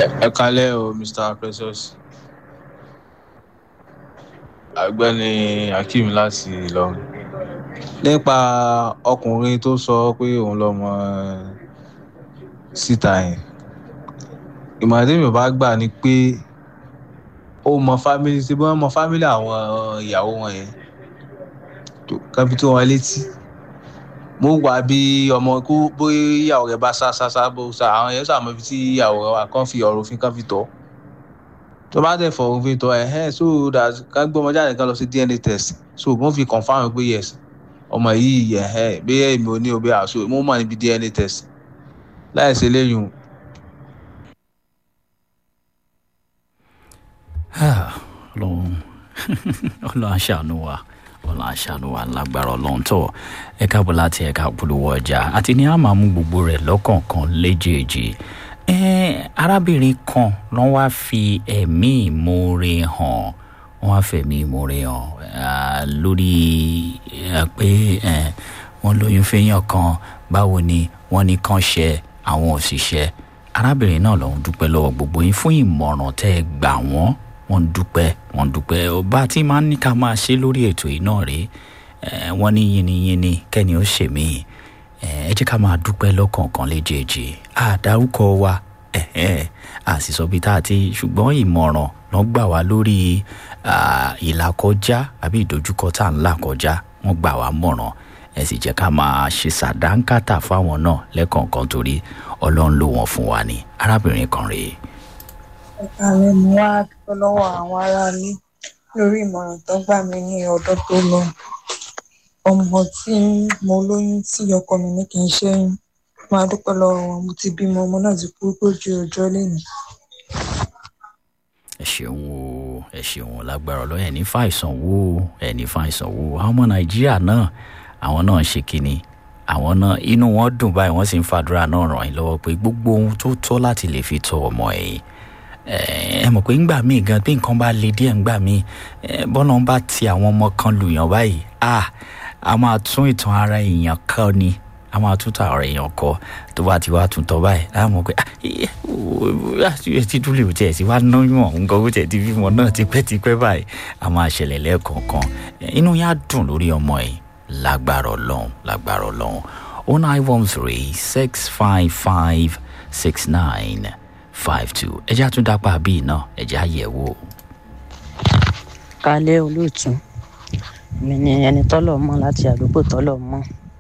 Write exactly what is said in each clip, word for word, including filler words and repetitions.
Ẹ kálẹ́ o, mister Precious. Ọ̀gbẹ́ni Hakeem láti Ìlọrin. Nípa ọkùnrin tó sọ pé òun lọmọ síta yẹn. Ìmọ̀ràn tí mi ò bá gbà ni pé ó mọ fámílì tí wọ́n mọ fámílì àwọn ìyàwó wọn yẹn. Kan fi tó wọn létí. Mo wà bí ọmọ kó bóyá ìyàwó rẹ̀ bá sá sá sá bó sá àwọn yẹn sàmọ́ ibi tí ìyàwó rẹ̀ wà kán fi ọ̀rọ̀ òfin kan fi tọ́. Tó bá dẹ̀ fọ̀rọ̀ òfin tọ́ ẹ̀hẹ́n so that ká gbé ọmọ jáde kan lọ sí D N A test. So wọ́n fi confirm pé yes ọmọ yìí ẹ̀hẹ́n bí èmi ò ní òbí àṣọ mo mọ̀ níbi D N A test. Láìsí eléyìí. Ọlọ́run Ọlọ́run aṣàánú wa Ọlọ́run aṣàánú wa lágbára Ọlọ́run tó ẹ káàbọ̀ láti ẹ̀ka polówó ọjà àti ní a máa mú gbogbo rẹ̀ lọ́kọ̀ọ̀kan léjèèjì. Eh, arábìnrin kan ló wá fi ẹ̀mí ìmoore hàn wọ́n wá fẹ̀mí ìmoore hàn uh, lórí uh, pé uh, wọ́n lóyún fẹ́yàn kan báwo ni wọ́n ní kàn ṣe àwọn òṣìṣẹ́ arábìnrin náà ló ń dúpẹ́ lọ́wọ́ gbogbo yín fún ìmọ̀ràn tẹ́ ẹ gbà wọ́n wọ́n ń dúpẹ́ wọ́n ń dúpẹ́ ọba tí máa ń ní ká máa ṣe lórí ètò yìí náà rèé wọ́n ní yínníyínní kẹ́ni ó ṣèmí ẹ jẹ́ ká máa dúpẹ́ lọ́kọ̀ọ̀kan léjèèjì àdárúkọ wa àṣìṣọ́ bíi tá a ti ṣùgbọ́n ìmọ̀ràn ló gbà wá lórí ìlàkọjá àbí ìdojúkọ tá à ń là kọjá wọ́n gbà wá mọ̀ràn ẹ sì jẹ́ ká máa ṣe sàdánkátà fáwọn náà lẹ́kọ̀ọ̀kan torí ọlọ́run ló wọ́n fún wa ní arábìnrin kan rèé. ẹ̀ka rẹ̀ mú wá dúpẹ́ lọ́wọ́ àwọn aráalé lórí ìmọ̀ràn tó gbà mí ní ọdún tó lọ. Ọmọ tí mo lóyún tí ọkọ mi ní kí n ṣẹ́yìn máa dúpẹ́ lọ́wọ́ wọn mo ti bímọ ọmọ náà ti kú ogójì ọjọ́ lẹ́nu. ẹ ṣeun o ẹ ṣeun lágbára Ọlọ́run ẹni fàìsàn wò ẹni fàìsàn wò àwọn ọmọ Nàìjíríà náà àwọn náà ń ṣe kínní àwọn náà inú wọn dùn báyìí wọ́n sì ń fàdúrà náà ràn yín lọ́wọ́ pé gbogbo ohun tó tọ́ láti lè fi tọ́ ọmọ ẹ̀yìn ẹ mọ̀ pé ńgbà míì gan pé nǹkan bá le díẹ̀ ńgbà míì bọ́lá ń bá ti àwọn ọmọ kan lùyàn báyìí ah a máa tún ìtàn ara èèyàn kọ́ ni a máa tún tàn ara èèyàn kọ́ tó bá ti wá tún tọ́ báyìí láwọn mọ̀ pé tí dúlé ò tiẹ̀ sí wá náyún ọ̀hún gan ó tiẹ̀ ti bímọ náà tipẹ́tipẹ́ báyìí a máa ṣẹlẹ̀ lẹ́ẹ̀kọ̀ọ̀kan inú yá dùn lórí ọmọ yìí lágbára Ọlọ́run lágbára Ọlọ́run oh nine one three six five five six nine five two ẹjẹ́ àtúndápá bíi náà ẹjẹ́ àyẹ̀wò. Kálẹ̀ olóòtú mi ni ẹni tọ́lọ̀ mọ́ láti àdúgbò tọ́lọ̀ mọ́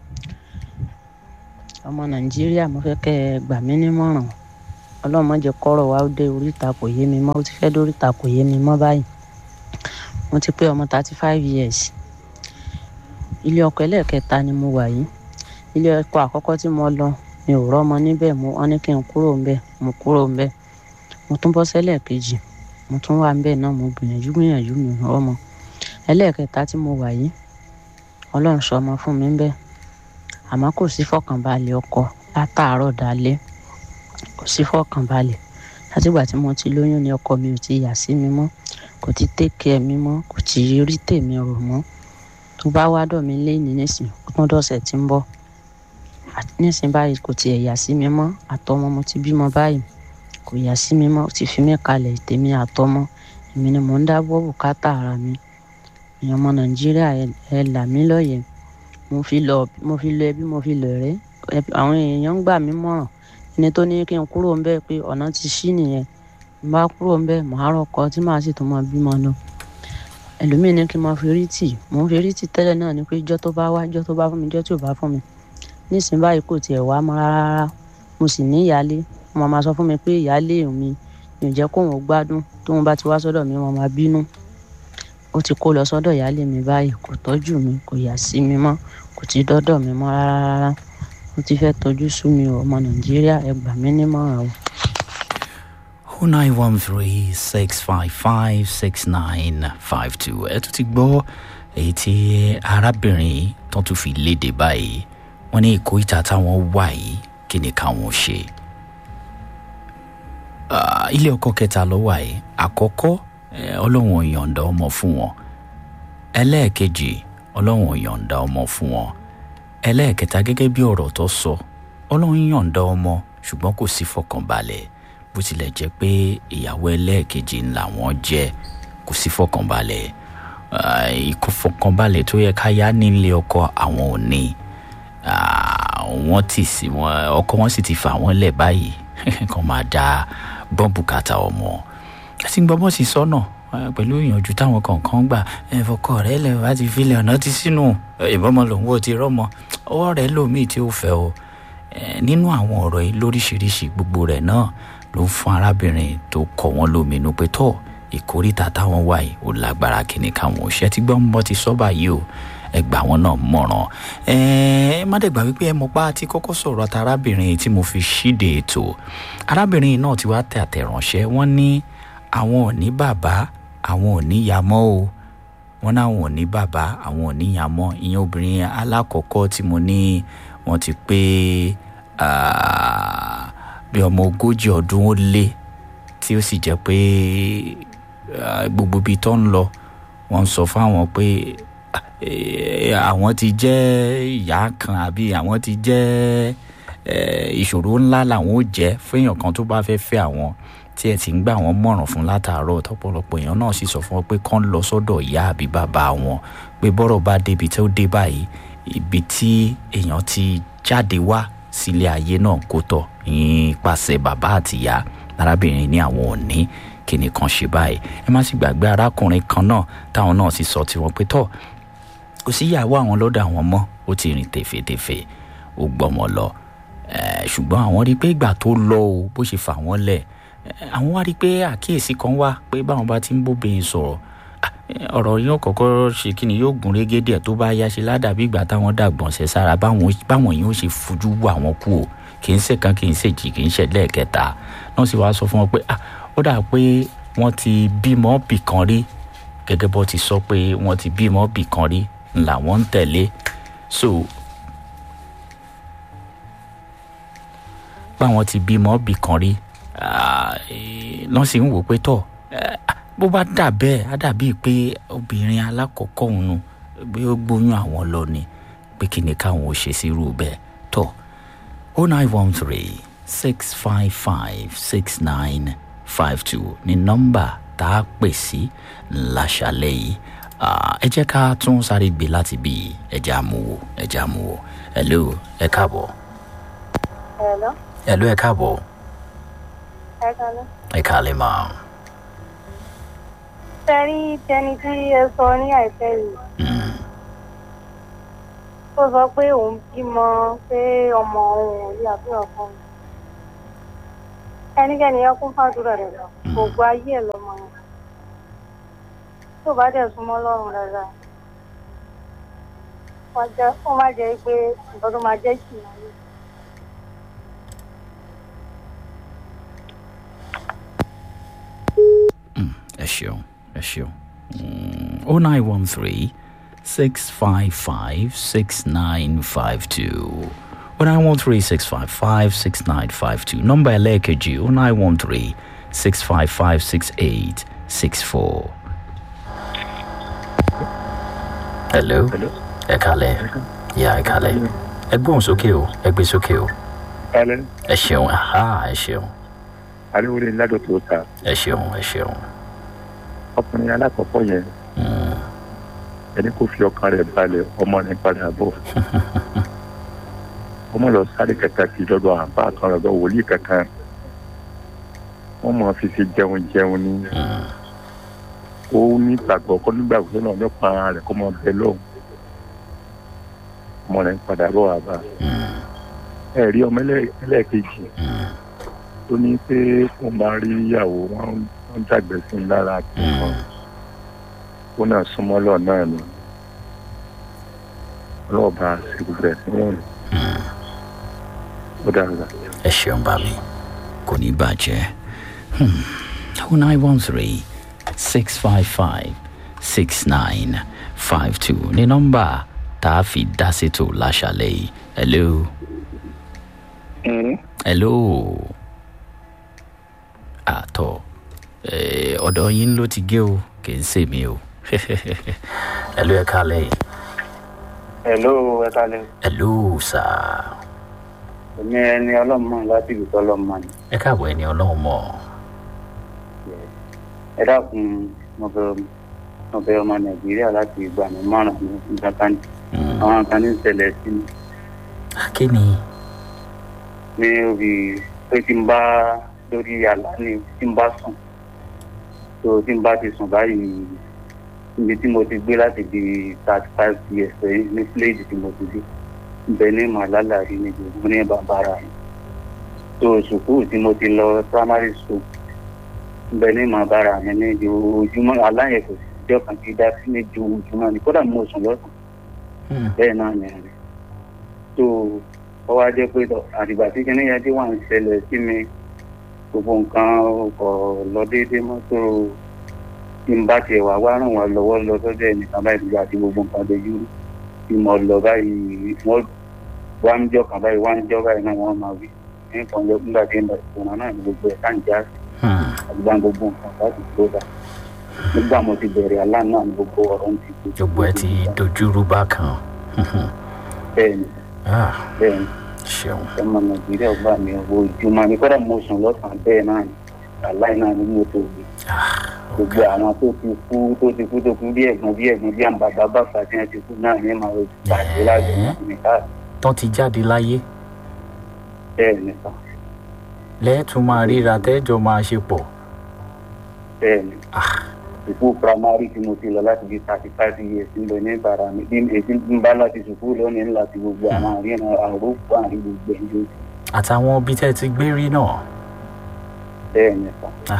ọmọ Nàìjíríà mo fẹ́ kẹ́ ẹ gbà mí nímọ̀ràn Ọlọ́run má jẹ́ kọ́rọ̀ wa ó dé oríta kò yé mi mọ́ ó ti fẹ́ dé oríta kò yé mi mọ́ báyìí mo ti pé ọmọ thirty five years ilé ọkọ ẹlẹ́ẹ̀kẹta ni mo wà yìí ilé ọkọ àkọ́kọ́ tí mo lọ mi ò rọ́mọ níbẹ̀ mo wọ́n ní kí n kúrò ńbẹ̀ mo kúrò ńbẹ̀ mo tún bọ́ sẹ́lẹ̀ kejì mo tún wà ńbẹ̀ náà mo gbìyànjú gbìyànjú mi rọ́mọ ẹlẹ́ẹ̀kẹta tí mo wà yìí Ọlọ́run sọ ọmọ fún mi ńbẹ̀ àmọ́ kò sí fọkànbalẹ̀ ọkọ látàárọ̀ dalẹ́ kò sí fọkànbalẹ̀ látìgbà tí mo ti lóyún ni ọkọ mi ò ti yà sí mi mọ́ kò ti tẹ́kẹ̀ mi mọ́ kò ti rí tèmi rò mọ́ tó bá wá dọ̀ mí lé ní nísìn ó tún dọ̀sẹ̀ tí ń bọ̀ nísìn báyìí kò tiẹ̀ yà sí mi mọ́ àtọmọ mo ti bímọ báyìí kò yà sí mi mọ́ ó ti fi mí kalẹ̀ tèmi àtọmọ èmi ni mò ń dábọ̀ bùkátà ara mi èèyàn ọmọ Nàìjíríà ẹ là mí lóye mo fi lọ mo fi lọ ẹbí mo fi lọ rẹ àwọn èèyàn ń gbà mí mọ̀ràn ẹni tó ní kí n kúrò ńbẹ̀ pé ọ̀nà ti ṣí nìyẹn n bá kúrò ńbẹ̀ màá rọkọ tí màá sì tún máa bímọ lọ ẹlòmíín ní kí n máa fi rí tì mò ń fi rí tì tẹ́lẹ̀ náà ni pé ijọ́ tó bá wá ijọ́ tó bá fún mi ijọ́ tí ò bá fún mi nísìnyí báyìí kò tiẹ̀ wá mọ́ rárá mo sì ní ìyálé wọn máa sọ fún mi pé ìyálé mi mi ò jẹ́ kóun ó gbádùn tóun bá ti wá sọ́dọ̀ mi wọn máa bínú ó ti kó lọ sọ́dọ̀ ìyálé mi báyìí kò tọ́jú mi kò yà sí mi mọ́ kò ti dọ́dọ̀ mi mọ́ rárá ó ti fẹ́ tọ́jú sú mi ọmọ Nàìjíríà ẹ gbà mí nímọ̀ràn o. oh nine one three six five five six nine five two ẹ tún ti gbọ́ èyí tí arábìnrin tó tún fi léde báyìí wọ́n ní ìkó ìta táwọn wà yìí kí ni káwọn ṣe. ilé ọkọ kẹta ló wà yìí àkọ́kọ́ Ọlọ́run ò yọ̀ǹda ọmọ fún wọn ẹlẹ́ẹ̀kejì Ọlọ́run ò yọ̀ǹda ọmọ fún wọn ẹlẹ́ẹ̀kẹta gẹ́gẹ́ bí ọ̀rọ̀ tó sọ Ọlọ́run yọ̀ǹda ọmọ ṣùgbọ́n kò sí fọkànbalẹ̀ bó tilẹ̀ jẹ́ pé ìyàwó ẹlẹ́ẹ̀kejì ńlá wọn jẹ́ kò sí fọkànbalẹ̀ ìfọkànbalẹ̀ tó yẹ ká yá nílé ọkọ àwọn ò ní wọ́n ti sí wọn ọkọ wọn sì ti fà wọ́n lẹ̀ báyìí kàn máa da bọ́ǹbùkátà ọmọ àti gbọ́bọ́ sí sọ́nà pẹ̀lú ìyànjú táwọn kọ̀ọ̀kan gbà ẹ̀fọ́kọ̀ rẹ̀ lẹ̀ wá ti filẹ̀ ọ̀nà ti sínú ìbọ́mọ lòun ò ti rọ́mọ ọwọ́ rẹ̀ lòmíì tí ó fẹ́ o nínú àwọn ọ̀rọ̀ yìí lóríṣiríṣi gbogbo rẹ̀ náà ló ń fún arábìnrin tó kọ wọ́n lóminú pé tọ́ ìkórìtà táwọn wà yìí ó lágbára kíni káwọn òṣìṣẹ́ tí gbọ́n mọ́ ti sọ́bà yìí o ẹgbà wọn náà mọ̀ràn ẹ má dẹ̀gbà wípé ẹ mọ̀ pa àti kọ́kọ́ sọ̀rọ̀ àti arábìnrin tí mo fi ṣíde ètò arábìnrin náà ti wá tẹ àtẹ̀ránṣẹ́ wọ́n ní àwọn ò ní bàbá àwọn ò ní ìyá mọ́ o wọ́n náà wọn ò ní bàbá àwọn ò ní ìyá mọ́ ìyẹn obìnrin alákọ̀ọ́kọ́ tí mo ní wọ́n ti pé bí ọmọ ogójì ọdún ó lé tí ó sì jẹ́ pé gbogbo ibi tó ń lọ wọ́n sọ fáwọn pé àwọn ti jẹ́ ìyá kan àbí àwọn ti jẹ́ ìṣòro ńlá làwọn ò jẹ́ fún èèyàn kan tó bá fẹ́ fẹ́ àwọn tí ẹ ti ń gbà wọ́n mọ̀ràn fún látàárọ̀ tọ́pọ̀lọpọ̀ èèyàn náà sì sọ fún wọn pé kán lọ sọ́dọ̀ ìyá àbí bàbá wọn pé bọ́rọ̀ bá débi tí ó dé báyìí ibi tí èèyàn ti jáde wá sílé ayé náà kó tọ̀ nípasẹ̀ bàbá àti ìyá arábìnrin ní àwọn ò ní kíni kan ṣe báyìí ẹ má sì gbàgbé arákùnrin kan náà táwọn náà sì sọ tiwọn pé tọ́ kò sí ìyàwó àwọn lọ́dọ̀ àwọn mọ́ ó ti rìn tèfètèfè ó gbọ́mọ lọ ṣùgbọ́n àwọn rí i pé ìgbà tó lọ o bó ṣe fà wọ́n lẹ̀ àwọn wá rí i pé àkíyèsí kan wá pé báwọn bá ti ń bóbìnrin sọ̀rọ̀ ọ̀rọ̀ yóò kọ́kọ́ ṣe kí ni yóò gún régé díẹ̀ tó bá yá ṣe ládàbí ìgbà táwọn dàgbọ̀n ṣe sára báwọn yóò ṣe fojú wò àwọn kú o kì í ṣe kan kì í ṣe jì kì í ṣe lẹ́ẹ̀kẹta náà sì wá sọ fún wọn pé ó dà pé wọ́n ti bímọ bì kan rí gẹ́gẹ́ bó ti sọ pé wọ́n ti bímọ bì kan rí làwọn ń tẹ̀lé so báwọn ti bímọ bì kan rí lọ́n sì ń wò pé tọ̀ bó bá dà bẹ́ẹ̀ á dàbí pé obìnrin alákọ̀ọ́kọ́ òun bí ó gbóyún àwọn lọ ni pé kí ni káwọn ò ṣe sírú bẹ́ẹ̀ tọ̀ oh nine one three six five five six nine five two ní nọ́mbà tá a pè sí láṣálẹ́ yìí ẹ jẹ́ ká tún sáré gbé láti bí ẹja amúwo ẹja amúwo hello ẹ káàbọ̀. hello. hello ẹ káàbọ̀. ẹ kálẹ́. ẹ kálẹ́ máa. sẹ́rí tẹni tí ẹ sọ ní àìpẹ́ yìí. ó sọ pé òun bímọ pé ọmọ òun ò rí àbúrò kan. ẹnikẹ́ni yẹn kún fàdúrà rẹ̀ lọ gbogbo ayé ẹ̀ lọ́mọ yẹn. tó bá dẹ̀ súnmọ́ lọ́rùn dáadáa ó má jẹ́ pé nǹkan tó máa jẹ́ kì í náà. ẹ ṣeun ẹ ṣeun oh nine one three six five five six nine five two oh nine one three six five five six nine five two nọ́mbà ẹlẹ́ẹ̀kejì oh nine one three six five five six eight six four. hello ẹ kálẹ́ yà ẹ kálẹ́ ẹ gbóhùn sókè o ẹ gbé sókè o. ẹ ṣeun ẹ ṣeun. ariwo ni ládò tó ta. ẹ ṣeun ẹ ṣeun. ọkùnrin alákọ̀ọ́kọ́ yẹn ẹni kò fi ọkàn rẹ̀ balẹ̀ ọmọ rẹ̀ padà bọ̀ ọmọ lọ sáré kẹta kí lọ́dọ̀ àbá kan lọ́dọ̀ wòlíì kankan wọ́n mọ̀ fi ṣe jẹun jẹun ní ó ní gbàgbọ́ kọ́ nígbàgbọ́ náà nípa rẹ̀ kọ́ mọ bẹ́ẹ̀ lọ́hùn ọmọ rẹ̀ padà bọ̀ àbá ẹ rí ọmọ ẹlẹ́ẹ̀kejì tó ní pé kó máa rí ìyàwó wọn ń dàgbẹ́ sí i lára kan ó náà súnmọ́ lọ náà ni ọlọ́ọ̀bá ṣègùn rẹ̀ sí wọn ó dára. ẹ ṣeun bá mi kò ní bàjẹ́ oh nine one three six five five six nine five two ní nọ́mbà tá a fi dá sétò láṣálẹ́ yìí hello. hello. àtọ̀ ọ̀dọ̀ yín ló ti gé o kì í ṣe mí o hello ẹ kálẹ́. hello ẹ kálẹ́. hello sir. èmi ẹni ọlọ́mọ láti ìlú tọ́lọ́mọ ni. ẹ káàbọ̀ ẹni ọlọ́run mọ̀. ẹ dákun mo fẹ́ mo fẹ́ ọmọ nàìjíríà láti gbà mí mọ́ràn ní ìjàkánì. àwọn kan ní ìṣẹ̀lẹ̀ sí mi. kí ni. ní orí pé tí n bá lórí àlá ni tí n bá sùn tó tí n bá ti sùn báyìí níbi tí mo ti gbé láti di thirty five years sẹ́yìn ní pléèdì tí mo ti dé ibẹ̀ ní màlálà rí níbi ògùn ní bàbára yìí tó sùkúù tí mo ti lọ primary school ibẹ̀ ní màbára mi ní ìdí ojúmọ́ aláyẹ̀ kò sí ìjọ kan ti dá sí méjì ojúmọ́ ni kódà mo sùn lọ́sàn bẹ́ẹ̀ náà ni rẹ̀ tó ọwọ́ ajẹ́ pé àdìgbà tí kinní yẹn dé wà ń ṣẹlẹ̀ sí mi gbogbo nǹkan kọ̀ lọ déédéé mọ́ tó tí n bá tiẹ̀ wá wá ràn wá lọ́wọ́ lọ sọ́jọ́ ẹnìkan báyìí nígbà tí gbogbo nǹkan dojú rú tí mo lọ báyìí wọ́n wá ń jọ kan báyìí wá ń jọ báyìí náà wọ́n máa wí nǹkan lọ nígbà tí ń bá ìṣòro náà ní gbogbo ẹ̀ káń já sí àgbà gbogbo nǹkan láti tó dà nígbà mo ti bẹ̀rẹ̀ aláàánú ní gbogbo ọ̀rọ̀ ń ti tó. gbogbo ẹ ti dojú rú bákan. bẹ́ẹ̀ni bẹ́ẹ̀ni ṣeun. ọmọ nàìjíríà gbà mí owó ìjùmọ̀ ní kódà mo sùn lọ́sàn-án bẹ́ẹ̀ náà ni aláì náà ní mọ́tò mi gbogbo àwọn tó ti kú tó ti kú tó kú bí ẹ̀gbọ́n bí ẹ̀gbọ́n bí àwọn bàbá bàbá tí wọ́n ti kú náà ní màá pàdé láti ní ká. tán ti jáde láyé. bẹ́ẹ̀ ni sá. lẹ́ẹ̀tún máa ríra tẹ́jọ́ máa ṣe pọ̀. bẹ́ẹ̀ ni sùkúù primary tí mo ti lọ láti bí thirty five years ń lọ ní ìbára mi bí èsì ń bá láti sùkúù lónìí láti gbogbo àwọn àríyànjú àròkù àrí gbogbo ẹ̀jọ́. àtàwọn ibi tẹ́ ti gbé rí náà. bẹ́ẹ̀ ni sá.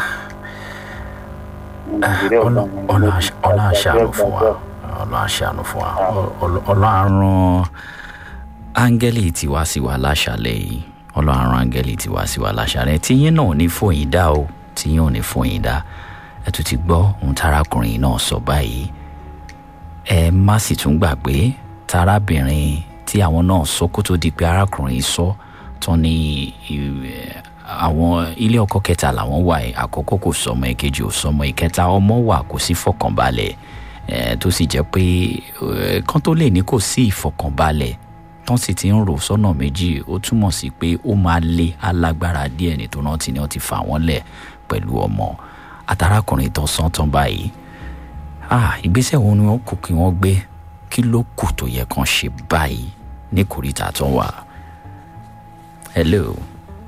ọlọ́ àṣàánú fún wa ọlọ́ àṣàánú fún wa ọlọ́ àrùn áńgẹ́lì tiwa sí wa láṣàlẹ̀ yìí ọlọ́ àrùn áńgẹ́lì tiwa sí wa láṣàlẹ̀ tíyín náà ò ní fòyín dá o tíyín ò ní fòyín dá ẹ tún ti gbọ́ ohun tarakùnrin náà sọ báyìí ẹ má sì tún gbàgbé tarábìnrin tí àwọn náà sọ kó tó di pé arákùnrin sọ tán ní àwọn ilé ọkọ kẹta làwọn wà ẹ àkọ́kọ́ kò sọmọ èkejì ò sọmọ ìkẹta ọmọ wà kò sí fọkànbalẹ̀ ẹ tó sì jẹ́ pé kán tó lè ní kò sí ìfọkànbalẹ̀ tán sì ti ń rò sọ́nà méjì ó túmọ̀ sí pé ó máa lé alágbára díẹ̀ nítorí wọn ti ní wọn ti fà wọ́n lẹ̀ pẹ̀lú ọmọ àtàrákùnrin tó sán tán báyìí ah ìgbésẹ̀ wo ni wọ́n kù kí wọ́n gbé kí ló kù tó yẹ kán ṣe báyìí ní kòríta tó wà. hello.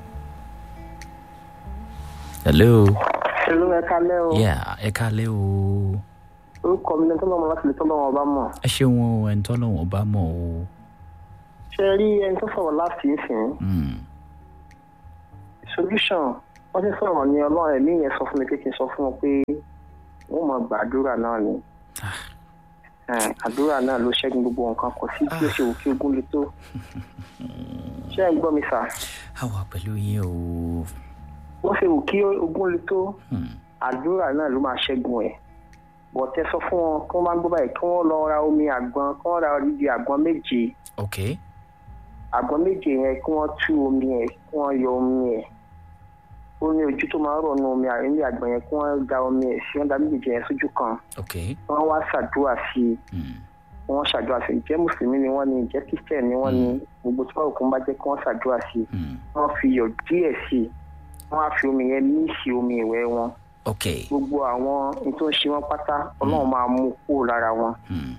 hello. hello ẹ kálẹ́ o. yeah ẹ kálẹ́ o. orúkọ mi ní tọ́lọ́mọ láti lè tọ́lọ́mọ ọba mọ̀. ẹ ṣeun o ẹni tọ́lọ́mọ ọba mọ̀ o. ṣe rí ẹni tó sọ̀rọ̀ láti ìsìn. solution wọ́n ti sọ̀rọ̀ ní ọlọ́run ẹ̀mí yẹn sọ fún mi pé kí n sọ fún wọn pé wọ́n mọ̀ gbàdúrà náà ni. àdúrà náà ló ṣẹ́gun gbogbo nǹkan kò sí bí ó ṣe wù kí ogun le tó. ṣé ẹ gbọ́ mi sà? a wà pẹ̀lú yín o. wọ́n ṣe wù kí ogun le tó àdúrà náà ló máa ṣẹ́gun ẹ̀. bọ̀tẹ́ sọ fún wọn kí wọ́n máa ń gbọ́ báyìí kí wọ́n lọ ra omi àgbọn kí wọ́n ra odidi àgbọn méje. ok. àgbọn méje yẹn kí wọ́n tú omi ẹ̀ kí wọ́n yọ omi ẹ̀ ó ní ojú tó máa ń rọ̀ nù omi àrílé àgbọn yẹn kí wọ́n da omi ẹ̀ sí wọ́n da méjèèjì yẹn sójú kan. ok. wọ́n wá ṣàdúrà sí i wọ́n ṣàdúrà sí i jẹ́ mùsùlùmí ni wọ́n ní jẹ́ kírísítẹ̀ ni wọ́n ní gbogbo tí wọ́n kò ń bá jẹ́ kí wọ́n ṣàdúrà sí i wọ́n fi iyọ̀ díẹ̀ sí i wọ́n á fi omi yẹn míìsì omi ìwẹ̀ wọn. ok. gbogbo àwọn ní tó ń ṣe wọ́n pátá ọlọ́run máa mú kúrò lára wọn.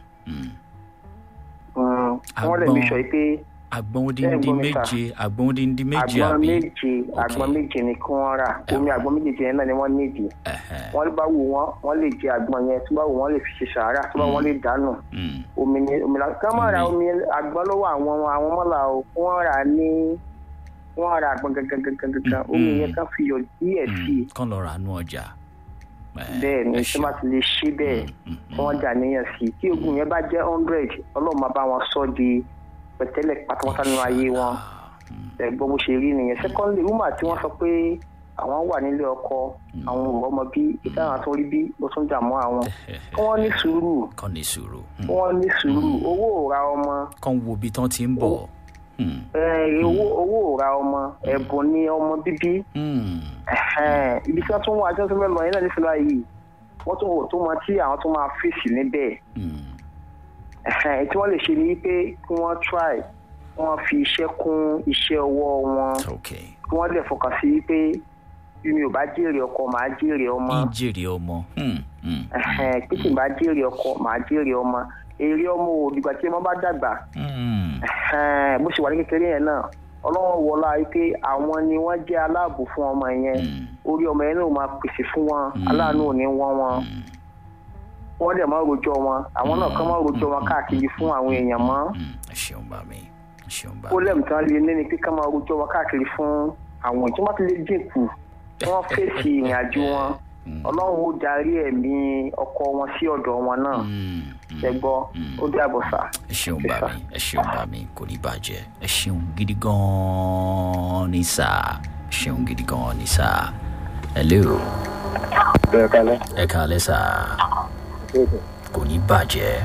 wọ́n lè mi sọ pé àgbọn odindi méje àgbọn odindi méje àgbọn àbí. méje àgbọn méje ni kí wọ́n rà omi àgbọn méje yẹn náà ni wọ́n nídi wọ́n bá wù wọ́n wọ́n lè jẹ àgbọn yẹn tó bá wù wọ́n lè fi ṣe sàárà tó bá wù wọ́n lè dànù omi ni omi la ká má ra omi àgbọn lọ́wọ́ àwọn àwọn mọ́là o wọ́n rà ní wọ́n rà àgbọn gangan gangan gangan omi yẹn kan fi yọ díẹ̀ sí i. kán lọ rà nú ọjà. bẹ́ẹ̀ ni tí wọ́n ti lè ṣe bẹ́ẹ̀ tí wọ́n dà níyàn sí i tí oògùn yẹn bá jẹ́ hundred ọlọ́run máa bá wọn sọ di pẹ̀tẹ́lẹ̀ pátápátá nínú ayé wọn ẹ̀gbọ́n bó ṣe rí nìyẹn. secondly woman tí wọ́n sọ pé àwọn wà nílé ọkọ àwọn ọmọ bí ìta àwọn tó rí bí ó tún dààmú àwọn kí wọ́n ní sùúrù kán ní sùúrù kí wọ́n ní sùúrù owó ò ra ọmọ. kán wo ibi tán ti ń bọ̀. owó owó ò ra ọmọ ẹ̀bùn ni ọmọ bíbí ibi tí wọ́n tún wà tí wọ́n tún fẹ́ lọ yẹn náà ní sílá yìí wọ́n tún wò tó mọ tí àwọn tó máa fèsì níbẹ̀ tí wọ́n lè ṣe ni wípé kí wọ́n try wọ́n fi iṣẹ́ kún iṣẹ́ ọwọ́ wọn okay. kí wọ́n lè fọkàn sí pé bí mi ò bá jèrè ọkọ màá jèrè ọmọ. ń jèrè ọmọ. pé tí n bá jèrè ọkọ màá jèrè ọmọ èrè ọmọ ò dìgbà tí ọmọ bá dàgbà. bó ṣe wà ní kékeré yẹn náà ọlọ́run wọlá pé àwọn ni wọ́n jẹ́ aláàbò fún ọmọ yẹn orí ọmọ yẹn náà máa pèsè fún wọn aláàánú ò ní wọ́n wọn wọ́n dẹ̀ máa rojọ́ wọn àwọn náà kàn máa rojọ́ wọn káàkiri fún àwọn èèyàn mọ́. ṣeun bá mi ṣeun bá mi. ó lẹ́mìí tán lé ní ni pé ká máa rojọ́ wọn káàkiri fún àwọn tí wọ́n ti lè dínkù wọ́n fèsì ìrìn àjò wọn ọlọ́run ó darí ẹ̀mí ọkọ wọn sí ọ̀dọ̀ wọn náà ẹ gbọ́ ó dàbọ̀ sá. ẹ ṣeun bá mi ẹ ṣeun bá mi kò ní bàjẹ́ ẹ ṣeun gidi gan-an ní sá ẹ ṣeun gidi gan-an ní sá. hello. ẹ kálẹ́. ẹ kálẹ́ sá. kò ní bàjẹ́.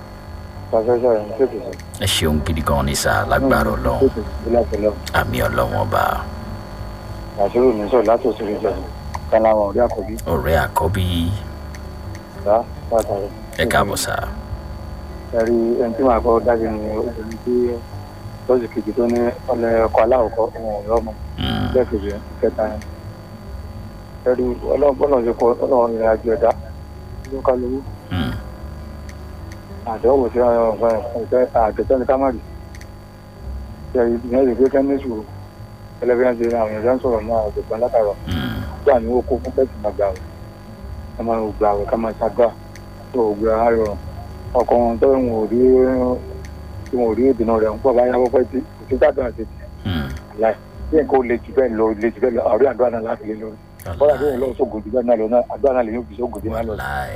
ẹ ṣeun gidi gan-an ní sá lágbára ọlọ́run àmì ọlọ́run ọba. àṣírí mi sọ láti òṣèré jẹ kan láwọn ọ̀rẹ́ àkọ́bí. ọ̀rẹ́ àkọ́bí. sá pàtàkì. ẹ káàbọ̀ sá. ẹ̀rí ẹni tí màá kọ́ dájú ni obìnrin tí lọ́sì kejì tó ní ọlẹ́ ọkọ̀ aláwọ̀kọ́ ọ̀hún ọ̀rẹ́ ọmọ lẹ́ẹ̀kejì kẹta yẹn. ẹ̀rí ọlọ́run ṣe kọ́ ọlọ́run ìrìn àjò ẹ̀dá ló ká lówó. àdéhùn sí ọ̀fẹ́ àtẹ̀tẹ̀ ní kámárì. ẹ̀rí ìyẹn lè gbé kẹ́mí sùúrù ẹlẹ́bíyàn ṣe àwọn èèyàn sọ̀rọ̀ náà ọ̀dọ̀gbọ́n látàrọ̀ gbà ní oko fún bẹ́ẹ̀tì máa gbà wẹ̀ ká máa gbà wẹ̀ ká máa ṣàgbà tó ògbé ayọ̀ ọkọ̀ wọn tó ń wò rí tí wọn ò rí ìdènà rẹ̀ ń pọ̀ báyà wọ́pẹ́ tí kò sí gbàdúrà ṣe tì láì bí nǹkan ò lè jù bẹ́ẹ̀ lọ lè jù bẹ́ẹ̀ lọ àrí àdúrà náà láti lé lórí bọ́lá bí wọn lọ sóògùn jù bẹ́ẹ̀ náà lọ náà àdúrà náà lè yóò fi sóògùn jù náà lọ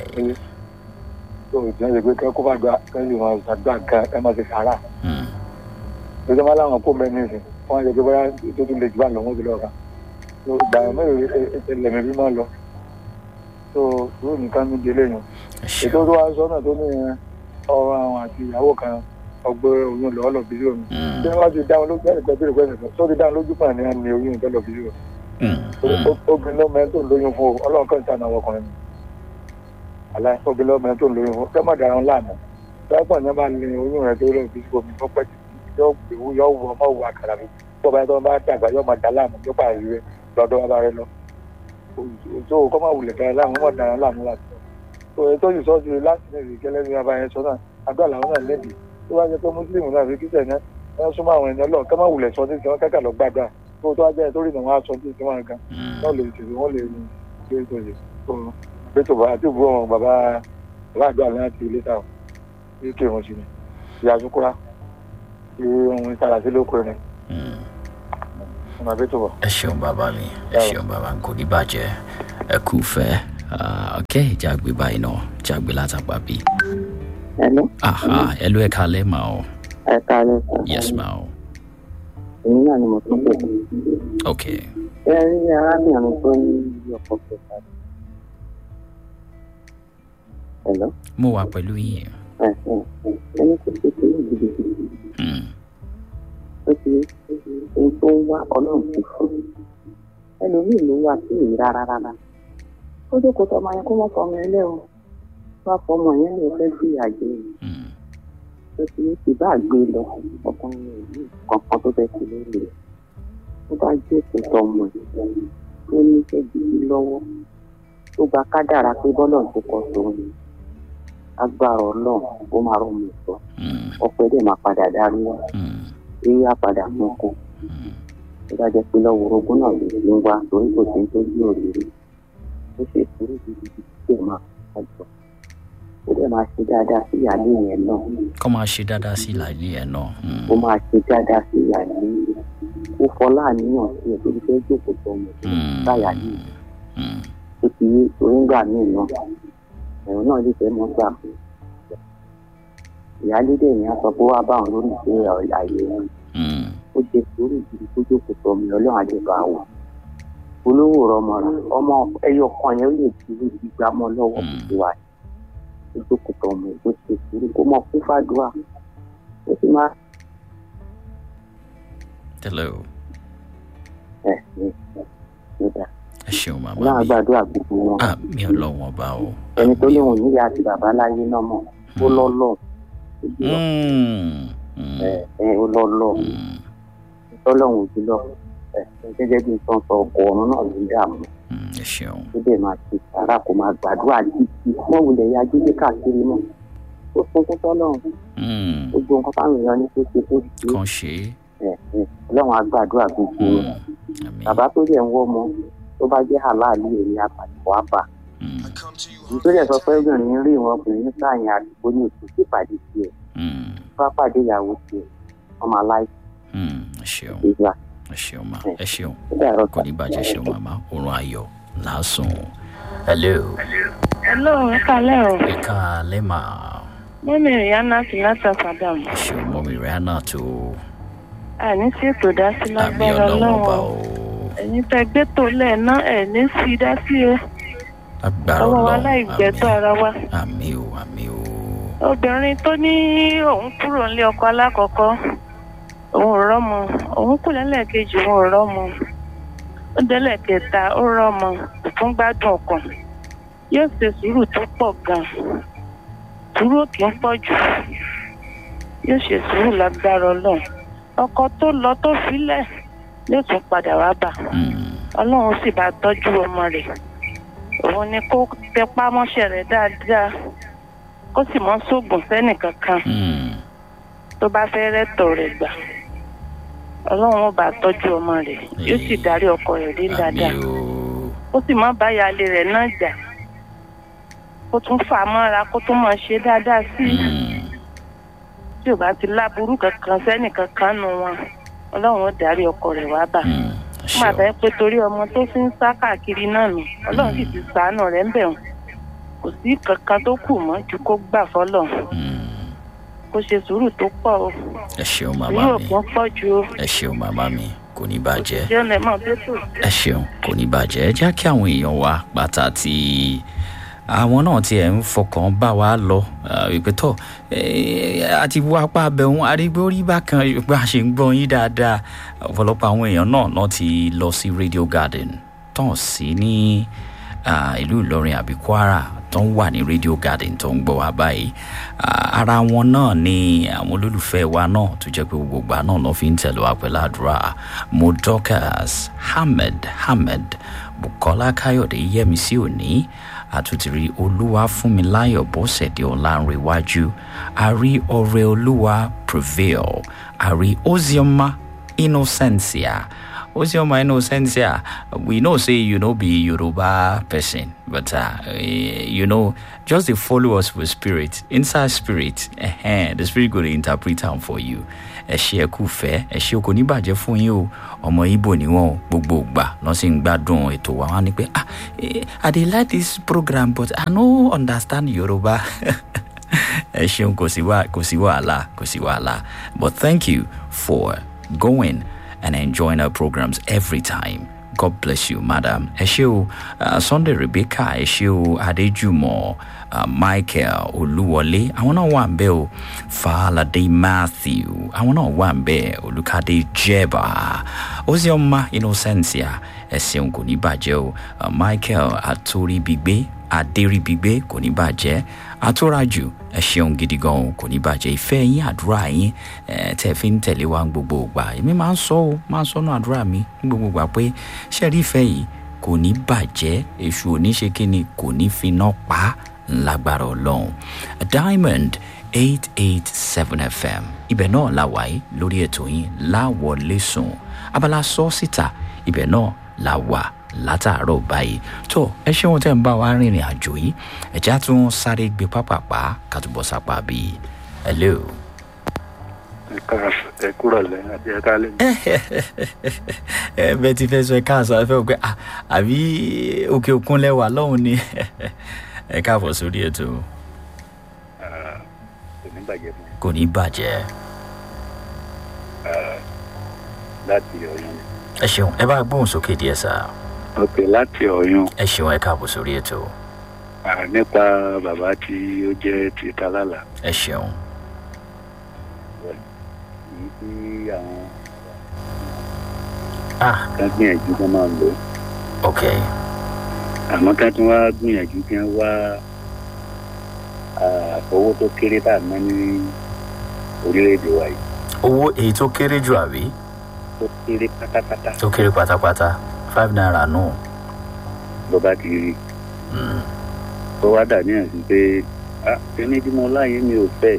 tó ìdíyàn ṣe pé kẹ́kọ́ bá gba kẹ́lí wọn ṣàdúrà gan ẹ má ṣe sàárà ìjọba máa láwọn kó mẹ́rin nìsín wọ́n ṣe pé bóyá tó tún lè jù bá lọ wọ́n ti lọ kà ìgbà mẹ́rin ẹlẹ́mẹ̀ bí máa lọ tó ìwé nìkan ní délé yẹn ètò tó wá sọ náà tó ní ọ̀rọ̀ àwọn àti ìyàwó kan ọgbẹ́ oyún lọ́ọ́ lọ bí lómi tí wọ́n ti dá wọn lójú ẹ̀rẹ̀ pẹ̀lú ìpẹ́sẹ̀ tó ti dá wọn lójú pàní àmì oyún ìtọ́ lọ bí lómi obìnrin lọ́mọ ẹni tó ń lóyún fún ọlọ́run kan ìtàn àwọn ọkùnrin aláì obìnrin lọ́mọ ẹni tó ń lóyún fún kẹ́ mọ̀ dára wọn láàmú tọ́pọ̀ ní bá ní oyún rẹ̀ tó lọ bí lómi tó pẹ́ yóò gbèwú yóò wọ ọmọ òwú àkàrà mi tó bá yẹ tó bá dàgbà yóò máa dà láàmú yóò pààyè rẹ lọ́dọ̀ bàbá rẹ lọ tó kọ́ máa wulẹ̀ dára láàmú wọ́n dára láàmú láti sọ tó ètò ìsọ́jú láti ní ìrìkẹ́lẹ́ ní bàbá yẹn sọ náà àdúrà làwọn náà lẹ́bi tó bá jẹ́ pé mùsùlùmí náà fi kíṣẹ̀ náà wọ́n súnmọ́ àwọn ènìyàn lọ kọ́ máa wulẹ̀ sọ ní tiwọn kẹ́kẹ́ lọ gbàdúrà tó tó wá jẹ́ torí náà wọ́n á sọ ní tiwọn gan náà lè tètè wọ́n lè ní ilé tó yẹ tó ètò àti ìbú ọmọ bàbá bàbá àdúrà láti ilé táwọn ní kí wọ́n ṣe ní ìyá àsukúrá tí ohun ìtara sí lóko rẹ̀ ọmọ abẹ́ tó bọ̀. ẹ ṣeun bàbá mi ẹ ṣeun bàbá kò ní bàjẹ́ ẹ kú fẹ́ ok jágbe báyìí náà jágbe látàgbà bí. hello. aha hello ẹ kálẹ́ mà o. ẹ kálẹ́. yes ma o. èmi náà ni mo tún pè. ok. ẹ rí arábìnrin tó ní ọkọ̀ kẹta. hello. mo wà pẹ̀lú yín. ẹni tó ṣe tó ní gidigidi. ó ti ohun tó ń wá ọlọ́run ti fún ẹlòmíì ló wà sí èyí rárá rárá ó jókòó tọmọ yẹn kó mọ fọmọ yẹn lẹ́wọ̀n wá fọmọ yẹn lè fẹ́ sí àjẹ yìí ó ti ti bá gbé lọ ọkùnrin yìí kankan tó fẹ́ sí lórí rẹ̀ ó bá jókòó tọmọ yẹn tó ní fẹ́ gidi lọ́wọ́ tó gba kádàrá pé bọ́lọ̀ tó kọ sóun agbára ọlọ́run ó máa rọ mi sọ ọpẹ́ dẹ̀ máa padà darí wá èyí á padà mú kó ó bá jẹ́ pé lọ́wọ́ orogún náà lè ní wá torí kò sí tó bí òrìrì ó ṣe sùúrù gidigidi tí ó máa kájọ ó dẹ̀ máa ṣe dáadáa sí ìyáálé yẹn náà. kó máa ṣe dáadáa sí ìyáálé yẹn náà. ó máa ṣe dáadáa sí ìyáálé yẹn ó fọlá àníyàn sí ẹ̀ torí fẹ́ jókòó tó ọmọ tó báyà ní ìlú ó ti yé torí ń gbà míì náà ẹ̀rọ náà lè fẹ́ mọ́ gbà pé ìyáálé dẹ̀ ní aṣọ pé wá báwọn lórí ìṣe àyè wọn ó jẹ sùúrù gidi tó jókòó tó ọmọ ọlọ́run àjẹbà wò olówó rọmọ rẹ ọmọ ẹyọ kan yẹn ó lè dúró ti gbà mọ́ lọ́wọ́ gbogbo wa ó jókòó tó ọmọ tó ṣe sùúrù kó mọ̀ fún fàdúrà ó sì máa. hello. ẹ ẹ ló dà. ẹ ṣeun màmá mi. náà gbàdúrà gbogbo wọn. ah mi ò lọ wọn bá o. ẹni tó léwọn níyà àti bàbá láyé náà mọ̀ ó lọ́lọ́. ẹ ẹ ó lọ lọ tọ́lọ́hún ojú lọ ẹ gẹ́gẹ́ bí nǹkan sọ ọkọ̀ ọ̀run náà ló ń dààmú ẹ ṣeun ó dẹ̀ máa ti sàrà kó máa gbàdúrà títí wọ́n wulẹ̀ ya jíjẹ́ káàkiri náà ó fún fún tọ́lọ́hún gbogbo nǹkan táwọn èèyàn ní kó ṣe kó ṣe kàn ṣe ẹ ẹ ọlọ́run á gbàdúrà gbogbo rẹ̀ bàbá tó dẹ̀ ń wọ́ ọmọ tó bá jẹ́ àláàlú èmi àpàtì wàá bà nítorí ẹ̀ sọ pé obìnrin rí ìwọ̀n ọkùnrin ní sáàyàn àdúgbò ní òtún sí ìpàdé tiẹ̀ bá pàdé ìyàwó tiẹ̀ wọ́n máa láì ẹ ṣeun ẹ ṣeun ma ẹ ṣeun kò ní bàjẹ́ ṣeun màmá oorun ayọ̀ lásùn. hello. hello ẹ kálẹ́ o. ẹ kálẹ́ mà. mọ́mí rihanna ti láti àfàdàm. ẹ ṣeun mọ́mí rihanna tó. àní sí ètò dásí lágbára ọlọ́run ẹ̀yin tẹ́ gbé tó lẹ̀ náà ẹ̀ ní sí dásí o. agbára ọwọ́ ọlọ́run aláìgbẹ́tọ̀ ara wa. àmì o àmì o. obìnrin tó ní òun kúrò nílé ọkọ alákọ̀ọ́kọ́ òun ò rọ́mọ òun kù lẹ́lẹ́kejì òun ò rọ́mọ ó délẹ̀ kẹta ó rọ́mọ kò tún gbádùn ọkàn yóò ṣe sùúrù tó pọ̀ gan-an sùúrù kì í pọ̀ jù yóò ṣe sùúrù lágbára ọlọ́run ọkọ tó lọ tó filẹ̀ yóò tún padà wá bà ọlọ́run sì bá tọ́jú ọmọ rẹ̀ òun ni kó tẹpá mọ́ṣẹ́ rẹ̀ dáadáa kó sì mọ́ sóògùn sẹ́nìkankan tó bá fẹ́ rẹ́tọ̀ rẹ̀ gbà ọlọ́run ó bá tọ́jú ọmọ rẹ̀ yóò sì darí ọkọ rẹ̀ dé dáadáa ó sì má bá ìyáálé rẹ̀ náà jà kó tún fà á mọ́ra kó tún máa ṣe dáadáa sí i tí ò bá ti láburú kankan sẹ́nìkankan nu wọn ọlọ́run ó darí ọkọ rẹ̀ wá bà má bẹ́ẹ̀ pé torí ọmọ tó fi ń sá káàkiri náà nù ọlọ́run sì ti ṣàánú rẹ̀ ń bẹ̀ wọ́n kò sí kankan tó kù mọ́ ju kó gbà fọ́lọ́run kó ṣe sùúrù tó pọ̀ o. ẹ ṣeun màmá mi sùúrù kan pọ̀ ju o. ẹ ṣeun màmá mi kò ní bàjẹ́. ṣé ọ̀nà ẹ̀ máa bẹ́ẹ̀ tó. ẹ ṣeun kò ní bàjẹ́ ẹ já kí àwọn èèyàn wa pàtàkì àwọn náà tiẹ̀ ń fọkàn bá wa lọ ìpè tọ̀ àti wọ apá abẹ́hùn arígbórí bákan bá a ṣe ń gbọ́ yín dáadáa ọ̀pọ̀lọpọ̀ àwọn èèyàn náà náà ti lọ sí Radio Garden tán sí ní ìlú Ìlọrin àbí Kwara tó ń wà ní Radio Garden tó ń gbọ́ wá báyìí ara wọn náà ni àwọn olólùfẹ́ wa náà tó jẹ́ pé gbogbo ìgbà náà lọ́ fi ń tẹ̀lé wa pẹ̀lú àdúrà Modokas Ahmed Ahmed Bukola Káyọ̀dé Yẹ́misí Òní àtúntìrí Olúwafúnmiláyọ̀ Bọ́sẹ̀dé Ọlánrewájú àrí ọrẹ Olúwa Prevail àrí Ozioma Innocencia Ozioma Innocencia, we know say you know be Yoruba person, but uh, you know just to follow us with spirit, inside spirit. Uh-huh, the spirit go to interpret am for you. Ẹ ṣé ẹ kú fẹ́, ẹ ṣé kò ní bàjẹ́ fún yín o. Ọmọ Ìgbò ni wọ́n gbogbo gbà lọ sí ń gbádùn ètò wa wọ́n ní pé ah I dey like this program but I no understand Yoruba. Ẹ ṣeun kò sí wà kò sí wàhálà kò sí wàhálà. But thank you for going and enjoying our programs every time. God bless you, madam. Eshio, uh, Sunday Rebecca, Eshio, Adejumo, uh, Michael, Oluwole. I want to one bell, Falade Matthew. I want to one bell, Olukade Jeba, Ozioma Innocencia, Eshio Konibajo, uh, Michael Atori Bigbe, Aderi Bigbe, Konibaje, Atoraju. Ẹ ṣeun gidi gan kò ní bàjẹ́ ìfẹ́ yín àdúrà yín tẹ́ fi ń tẹ̀lé wa gbogbo ìgbà èmi máa ń sọ ọ́ máa ń sọ́nà àdúrà mi ní gbogbo ìgbà pé ṣẹ́rí ìfẹ́ yìí kò ní bàjẹ́ èṣù ò ní ṣe kí ni kò ní fi iná pa lágbára Ọlọ́run. Diamond eight eight seven F M ibẹ̀ náà la wà yìí lórí ètò yín láwọlé sùn abala sọ síta ibẹ̀ náà la wà látàárọ̀ báyìí tó ẹ ṣeun tẹ́ ń bá wa rìnrìn àjò yìí ẹ̀já tún sáré gbé pápápá kàtúbọ̀ sápá bíi hello. ẹ kúrò lẹ́yìn àti ẹ̀ka lẹ́yìn. ẹ bẹ́ẹ̀ ti fẹ́ sọ ẹ káàsán ẹ fẹ́ pé àbí òkè òkun lẹ́wà lọ́hùn ni ẹ káàbọ̀ sórí ètò. kò ní bàjẹ́ fún mi. kò ní bàjẹ́. láti Ọ̀yọ́. ẹ ṣeun ẹ bá gbóhùn sókè díẹ̀ sáà. ok láti Ọ̀yọ́. ẹ ṣeun ẹ káàbọ̀ sórí ètò. nípa bàbá tí ó jẹ́ ti Találà. ẹ ṣeun. èyí tí àwọn ah kan gbìyànjú kan máa lò. ok. àmọ́ ká tún wá gbìyànjú kí wọ́n wá owó tó kéré tá a ná ní orílẹ̀-èdè wa yìí. owó èyí tó kéré jù àbí. tó kéré pátápátá. tó kéré pátápátá five naira nù. ló bá ti rí. tó wá dà ní ẹ̀sìn pé ẹni tí mo láyé mi ò fẹ́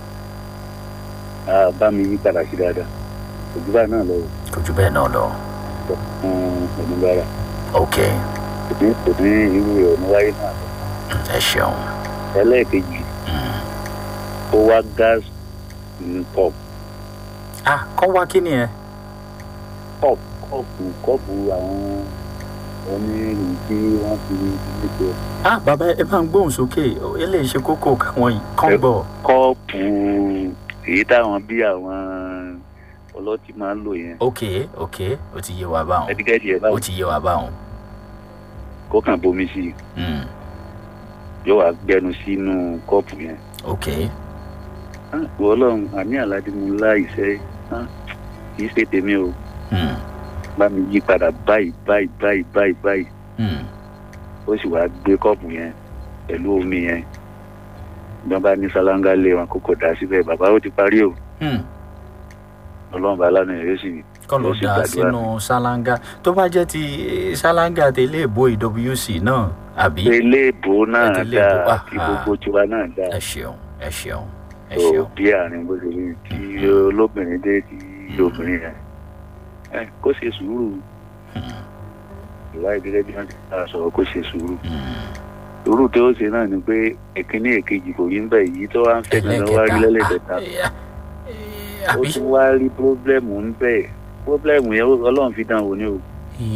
bá mi yí padà sí dáadáa kò jù bẹ́ẹ̀ náà lọ. kò jù bẹ́ẹ̀ náà lọ. fún oníbàárà. ok. kò ní kò ní irú rẹ̀ oníwáyé náà lọ. ẹ ṣeun. ẹlẹ́ẹ̀kejì ó wá gas pop. ah kọ́ wá kí ni ẹ. pop kọ́ọ̀pù kọ́ọ̀pù àwọn onírìí tí wọ́n fi ní pé. ah bàbá ẹ bá ń gbóhùn sókè eléyìí ṣe kókó káwọn yìí kàn gbọ́. kọ́ọ̀pù èyí táwọn bí àwọn ọlọ́tí máa ń lò yẹn. ok ok ó ti yé wa báwọn. ẹdígẹ́dì ẹ̀ báwọn. ó ti yé wa báwọn. kó kàn bomi sí i. yóò wá gbẹnu sínú kọ́ọ̀pù yẹn. ok. wọ́lọ́run àní àládìmúlá ìṣe kì í ṣe tèmi o. bá mi yí padà báyìí báyìí báyìí báyìí báyìí. ó sì wá gbé kọ́ọ̀pù yẹn pẹ̀lú omi yẹn. bí wọ́n bá ní sálángá lé wọn kókò dá síbẹ̀ bàbá ó ti parí o. ọlọ́run bá lánàá yóò sì kọ́ ló dá sínú sálángá tó bá jẹ́ ti sálángá tẹ̀lé ìbò W C náà àbí. tẹ̀lé ìbò náà dáa àti gbogbo tiwa náà dáa. ẹ ṣeun ẹ ṣeun ẹ ṣeun. tó bí àárín bó ṣe rí tí olóbìnrin dé tí obìnrin yẹn kó ṣe sùúrù. ìwádìí gẹ́gẹ́ bí wọ́n ti bá sọ̀rọ̀ kó ṣe sùúrù. sùúrù tó ṣe náà ni pé èkíní èkejì kò rí ń bẹ̀ yìí tó wá ń fẹ́ nínú wá rí lẹ́lẹ́kẹta. ó tún wá rí pírọ́blẹ́mù ń bẹ̀ pírọ́blẹ́mù yẹn ọlọ́run fi dán wò ni o.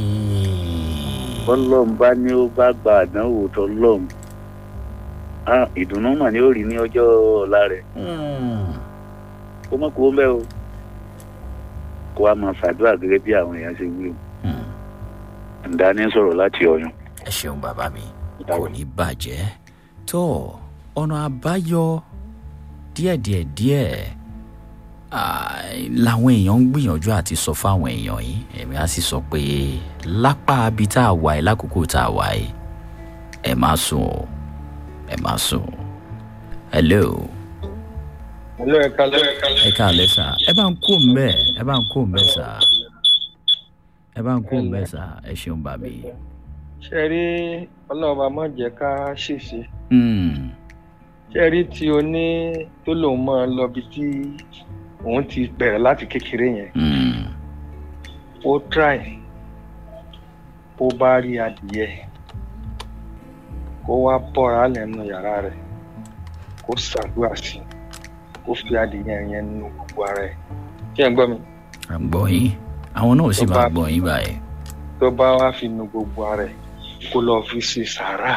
ọlọ́run bá ní ó bá gba àdánwò tọ́lọ́run ìdùnnú mà ní ó rí ní ọjọ́ ọ̀la rẹ̀. kó mọ̀ kó mẹ́ o kó a máa fàdúrà gẹ́gẹ́ bí àwọn èèyàn ṣe wí o. ǹdá ní sọ̀rọ̀ láti ọyún. ẹ ṣeun bàbá mi kò ní bàjẹ́ tó ọ̀nà àbáyọ díẹ̀díẹ̀ díẹ̀ làwọn èèyàn ń gbìyànjú àti sọ fáwọn èèyàn yìí èmi á sì sọ pé lápá abi tá a wà yìí lákòókò tá a wà yìí ẹ má sùn o ẹ má sùn. hello. hello ẹ kálẹ́. ẹ kálẹ́ sà ẹ bá ń kó mbẹ́ ẹ bá ń kó mbẹ́ sà ẹ bá ń kó mbẹ́ sà ẹ ṣeun bàbí. ṣe rí ọlọ́ọ̀bá má jẹ́ ká ṣèṣe. ṣe rí tí o ní tó lòun máa lọ bí tí òun ti bẹ̀rẹ̀ láti kékeré yẹn. ó try bó bá rí adìyẹ kó wá bọ́ra lẹ́nu yàrá rẹ̀ kó ṣàdúrà sí i kó fi adìyẹ yẹn nu gbogbo ara ẹ̀. kí ẹ gbọ́ mi. à ń gbọ́ yín àwọn náà sì máa gbọ́ yín báyìí. tó bá wá fi nu gbogbo ara ẹ̀ kó lọ́ọ́ fi ṣe sàárà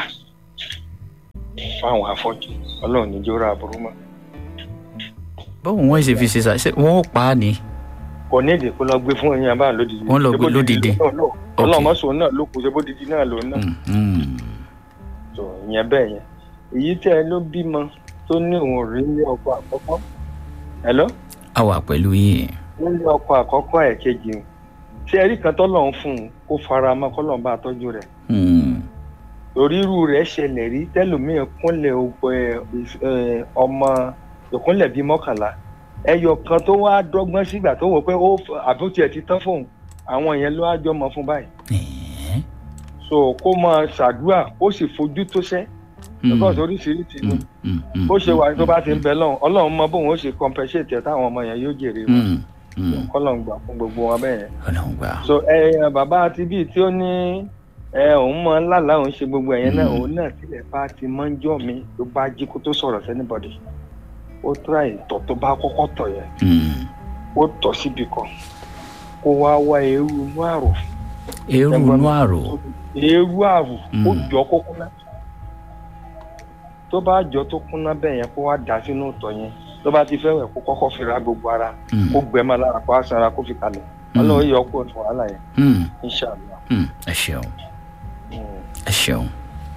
fáwọn afọ́jú ọlọ́run ní jọ́ra àbúrú mọ́. báwo wọ́n ṣe fi ṣe sàárà ṣé wọ́n pa á ni. kò ní èdè kó lọ gbé fún ẹyin abá lódìdí. wọ́n lọ gbé lódìdí. ọlọ́mọṣọ náà ló kù ṣe bó didi náà ló náà. tó ìyẹn bẹ́ẹ̀ yẹn èyí tẹ́ ẹ ló bímọ tó ní òun rí ní ọkọ àkọ́kọ́. hello. a wà pẹ̀lú yín. ó ní ọkọ àkọ́kọ́ ẹ̀ kejì o ṣé ẹ̀rí kan tọ́lọ́run fún un kó fara mọ́ kọ́lọ́run bá tọ́jú rẹ̀. torí irú rẹ̀ ṣẹlẹ̀ rí tẹ́lòmíì kúnlẹ̀ ọmọ ìkúnlẹ̀ bíi mọ́kànlá ẹyọ kan tó wá dọ́gbọ́n sígbà tó wọ pé ó àbútí ẹ̀ ti tán fóun àwọn yẹn ló wá jọ mọ fún báyìí. so kó máa ṣàdúrà kó sì fojú tó ṣẹ́ because oríṣiríṣi ni bó ṣe wà tó bá ti ń bẹ lọ́hùn ọlọ́run mọ bóun ó ṣe compensate ẹ̀ táwọn ọmọ yẹn yóò jèrè wọn kọ́lọ́n gbà fún gbogbo wọn bẹ́ẹ̀ yẹn. so ẹ bàbá àti bíi tí ó ní ẹ òun mọ lálàá òun ṣe gbogbo ẹ̀yẹn náà òun náà tilẹ̀ bá ti mọ́ ń jọ́ mi ló bá jí kó tó sọ̀rọ̀ sẹ́nibọ̀dì ó tra ìtọ̀ tó bá kọ́kọ́ tọ̀ yẹn ó tọ̀ síbi kan kó wá wá eérú inú àrò. eérú inú àrò. eérú àrò ó jọ kó kúnná tó bá jọ tó kúnná bẹ́ẹ̀ yẹn kó wá dà sínú ìtọ̀ yẹn tó bá ti fẹ́ wẹ̀ kó kọ́kọ́ fi ra gbogbo ara kó gbẹ́mọ́ lára kó aṣara kó fi kalẹ̀ ọlọ́run yọ kó fún wàhálà yẹn inṣàlá. ẹ ṣeun ẹ ṣeun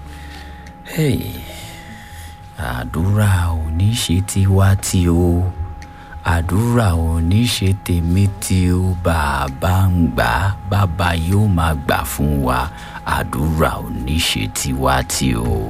àdúrà ò ní ṣe tiwa tí o àdúrà ò ní ṣe tèmi tí o bàbá ń gbà bàbá yóò máa gbà fún wa àdúrà ò ní ṣe tiwa tí o.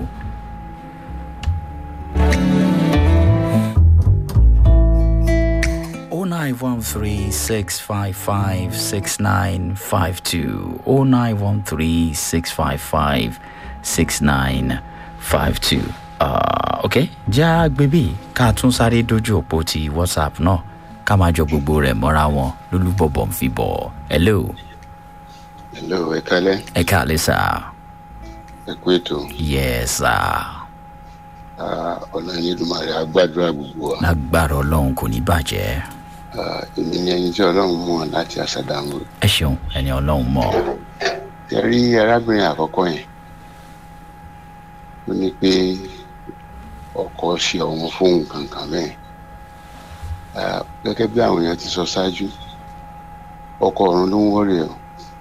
oh nine one three six five five six nine five two oh nine one three six five five six nine five two. Uh, ok já gbébí ká tún sáré dojú òpó ti WhatsApp náà ká máa jọ gbogbo rẹ̀ mọ́ra wọn lólúbọ̀bọ̀ ń fi bọ̀. Hello. Hello, ẹ kálẹ́. Ẹ kálẹ́ sà. Ẹ kú ètò. Yes sà. Ọlọ́run Olódùmarè á gbàdúrà gbogbo wa. Lágbára Ọlọ́run kò ní bàjẹ́. Èmi ni ẹni tí Ọlọ́run mọ̀ láti Àṣàdámù. Ẹ ṣeun ẹni Ọlọ́run mọ̀. Ẹ rí arábìnrin àkọ́kọ́ yẹn. Ó ní pé ọkọ ṣe ọ̀wọ́n fóun kankan bẹ́ẹ̀. Gẹ́gẹ́ bí àwọn èèyàn ti sọ ṣáájú, ọkọ ọ̀run ló ń wọ́rẹ̀ o.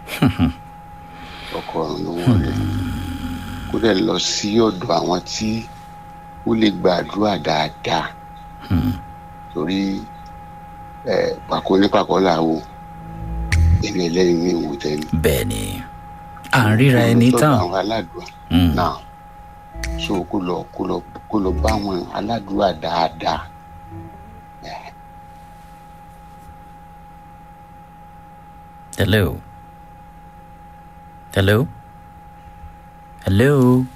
Ọkọ ọ̀run ló ń wọ́rẹ̀. Kó dẹ̀ lọ sí ọ̀dọ̀ àwọn tí ó lè gbàdúrà dáadáa. Torí pàkó ní pàkó làwọ̀ ẹni ẹlẹ́yìn ní ìwò tẹ́lẹ̀. Bẹ́ẹ̀ni à ń ríra ẹni tán. Àwọn aládùúrà náà so kó lọ kó lọ kó lọ bá àwọn aládùúrà dáadáa. Hello. Hello. Hello.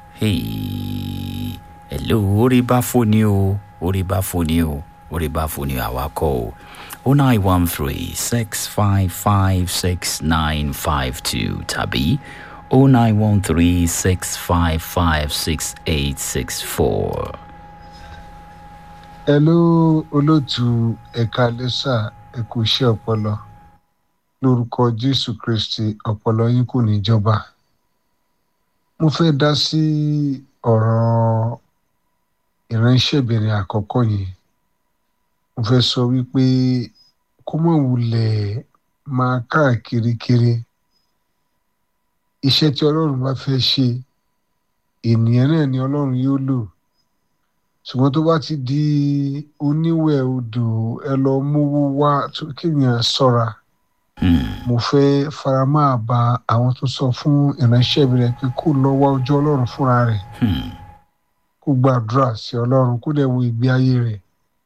Hey. Hello. Orí bá fóni o. Orí bá fóni o. Orí bá fóni àwakọ̀ o. oh nine one three six five five six nine five two tàbí oh nine one three six five five six eight six four. Hello, olóòtú ẹ̀ka lẹ́sà ẹ̀kú iṣẹ́ ọpọlọ. Lórúkọ Jésù Kristi ọpọlọ yín kò ní jọba. Mo fẹ́ dá sí ọ̀rọ̀ ìránṣẹ́bìnrin àkọ́kọ́ yìí. Mo fẹ́ sọ wípé kó mọ̀ wulẹ̀ máa káàkiri kiri. Iṣẹ́ tí Ọlọ́run bá fẹ́ ṣe, ènìyàn náà ni Ọlọ́run yóò lò. Ṣùgbọ́n tó bá ti di oníwẹ̀ odò ẹ lọ mówó wá kéèyàn ṣọ́ra. Mo fẹ́ faramọ́ àbá àwọn tó sọ fún ìránṣẹ́bìnrin pé kó lọ wá ojú Ọlọ́run fúnra rẹ̀. Kó gbàdúrà sí Ọlọ́run kó dẹ̀ wo ìgbé ayé rẹ̀.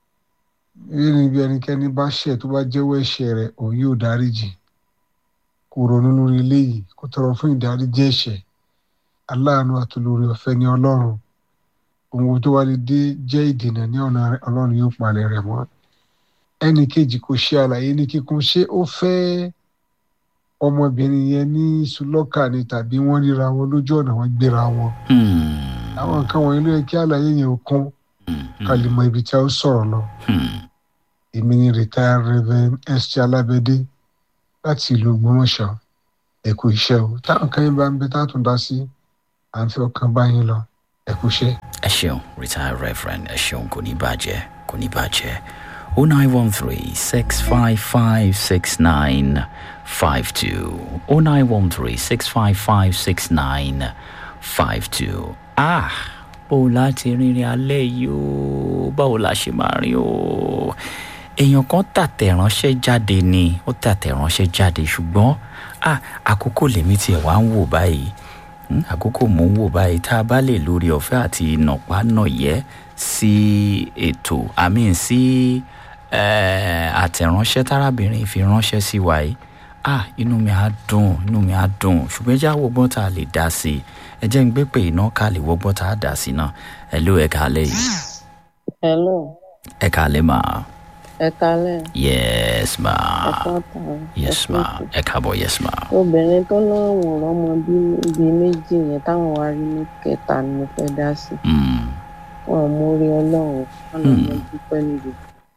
Bí bí ẹnikẹ́ni bá ṣẹ̀ tó bá jẹ́wọ́ ẹ̀ṣẹ̀ rẹ̀ òun yóò dáríjì. Kó ronú lórí eléyìí kó tọrọ fún ìdáríjì ẹ̀ṣẹ̀. Aláàánú àtolórí ọ̀fẹ́ ni Ọlọ́run. Ohun tó wá lè dé jẹ́ ìdènà ní ọ̀nà Ọlọ́run yóò palẹ̀ rẹ̀ mọ́. Ẹnì kejì kò ṣe àlàyé ní kíkún ṣé ó fẹ́ ọmọbìnrin yẹn ní Sùlọ́kà ni tàbí wọ́n ríra wọn lójú ọ̀nà wọn gbéra wọn. Àwọn nǹkan wọ̀nyí ló yẹ kí àlàyé yẹn ó kún ká lè mọ ibi tí a ó sọ̀rọ̀ lọ. Èmi ni retired Reverend Esther Alábẹ́dé láti ìlú Ògbómọ̀ṣọ́. Ẹ kú iṣẹ́ o. Táwọn kan yín bá ń bẹ tá a tún dá sí à ń fi ọkàn bá yín lọ. Ẹ kú iṣẹ́. Ẹ ṣeun retired Reverend ẹ ṣeun kò ní bàjẹ́ kò ní bàjẹ́. oh nine one three six five five six nine five two oh nine one three six five five six nine five two. Ah, báwo la ti rìnrìn alẹ́ yìí o? Báwo la ṣe máa rìn o? Èèyàn kan tàtẹ̀ ránṣẹ́ jáde ni ó tàtẹ̀ ránṣẹ́ jáde ṣùgbọ́n ah àkókò lèmi tiẹ̀ wá ń wò báyìí. Àkókò mò ń wò báyìí tá a bá lè lórí ọ̀fẹ́ àti nàpá nàyẹ́ sí ètò àmì sí àtẹ̀ránṣẹ́ tárábìnrin fi ránṣẹ́ sí wa yìí. Ah, inú mi á dùn inú mi á dùn ṣùgbọ́n ẹjẹ́ àwọ̀gbọ́n tá a lè dá sí i ẹ jẹ́ ń gbé pé iná ká lè wọ́gbọ́n tá a dá sí náà. Hello ẹ kálẹ́ yìí. Hello. Ẹ kálẹ́ mà. Ẹ kálẹ́. Yes ma. Ẹ káàtà. Yes ma. Ẹ káàbọ̀ yes ma. Obìnrin tó lọ́wọ́ ọmọ bíi méjì yẹn táwọn wá rí ní kẹta ni mo fẹ́ dá sí. Wọn ò mórí Ọlọ́run wọn lọ mọ dúpẹ́ níbi.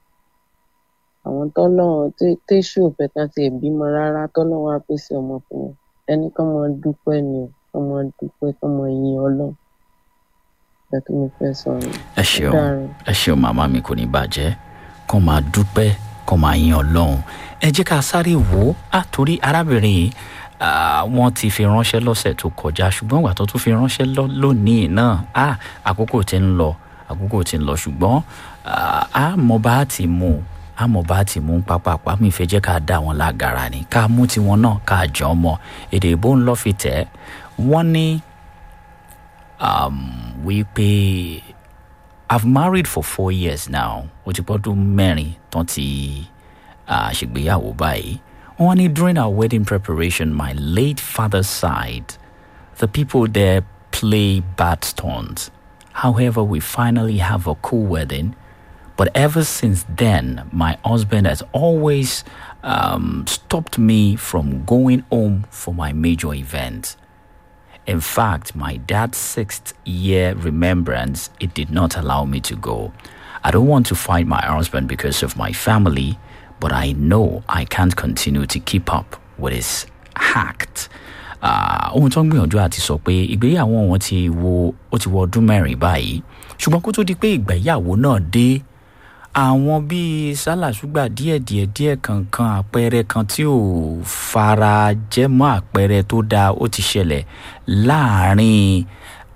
Àwọn tọ́lọ́run téṣù òfẹ́ kan ti bímọ rárá tọ́lọ́run wá pèsè ọmọ fún wọn. Ẹni kan mọ dúpẹ́ ni o kán mọ dúpẹ́ kán mọ yin Ọlọ́run. Ìgbà tí mo fẹ́ sọ ni. Ẹ ṣeun ẹ ṣeun màmá mi kò ní bàjẹ́ kán máa dúpẹ́ kán máa yin Ọlọ́run. Ẹ jẹ́ ká sáré wò ó àtòrí arábìnrin yìí wọ́n ti fi ránṣẹ́ lọ́sẹ̀ tó kọjá ṣùgbọ́n ìgbà tó tún fi ránṣẹ́ lónìí náà àkókò tí ń lọ àkókò tí ń lọ ṣùgbọ́n àmọ́ bá ti mú àmọ́ bá ti mú pápápá mi fẹ́ jẹ́ ká dá wọn lágara ni ká mú tiwọn náà ká jọ ọmọ èdè ìbò ń lọ́ fi tẹ̀ wọ́n ní wípé I've married for four years now ó ti pọ́dún mẹ́rin tán ti àṣègbéyàwó báyìí. Wọ́n ní during our wedding preparation, my late father's side, the people there play bad stunts. However, we finally have a cool wedding. But ever since then, my husband has always um, stopped me from going home for my major events. In fact, my dad's sixth year remembrance, it did not allow me to go. I don't want to fight my husband because of my family, but I know I can't continue to keep up with his act. Ohun tó ń gbìyànjú àti sọ pé ìgbéyàwó wọn ti wo ó ti wọ ọdún mẹ́rin báyìí, ṣùgbọ́n kó tó di pé ìgbéyàwó náà dé, àwọn bíi sálàsúgbà díẹ̀díẹ̀ díẹ̀ kankan àpẹẹrẹ kan tí ò fara jẹ́ mọ́ àpẹẹrẹ tó dáa ó ti ṣẹlẹ̀ láàrin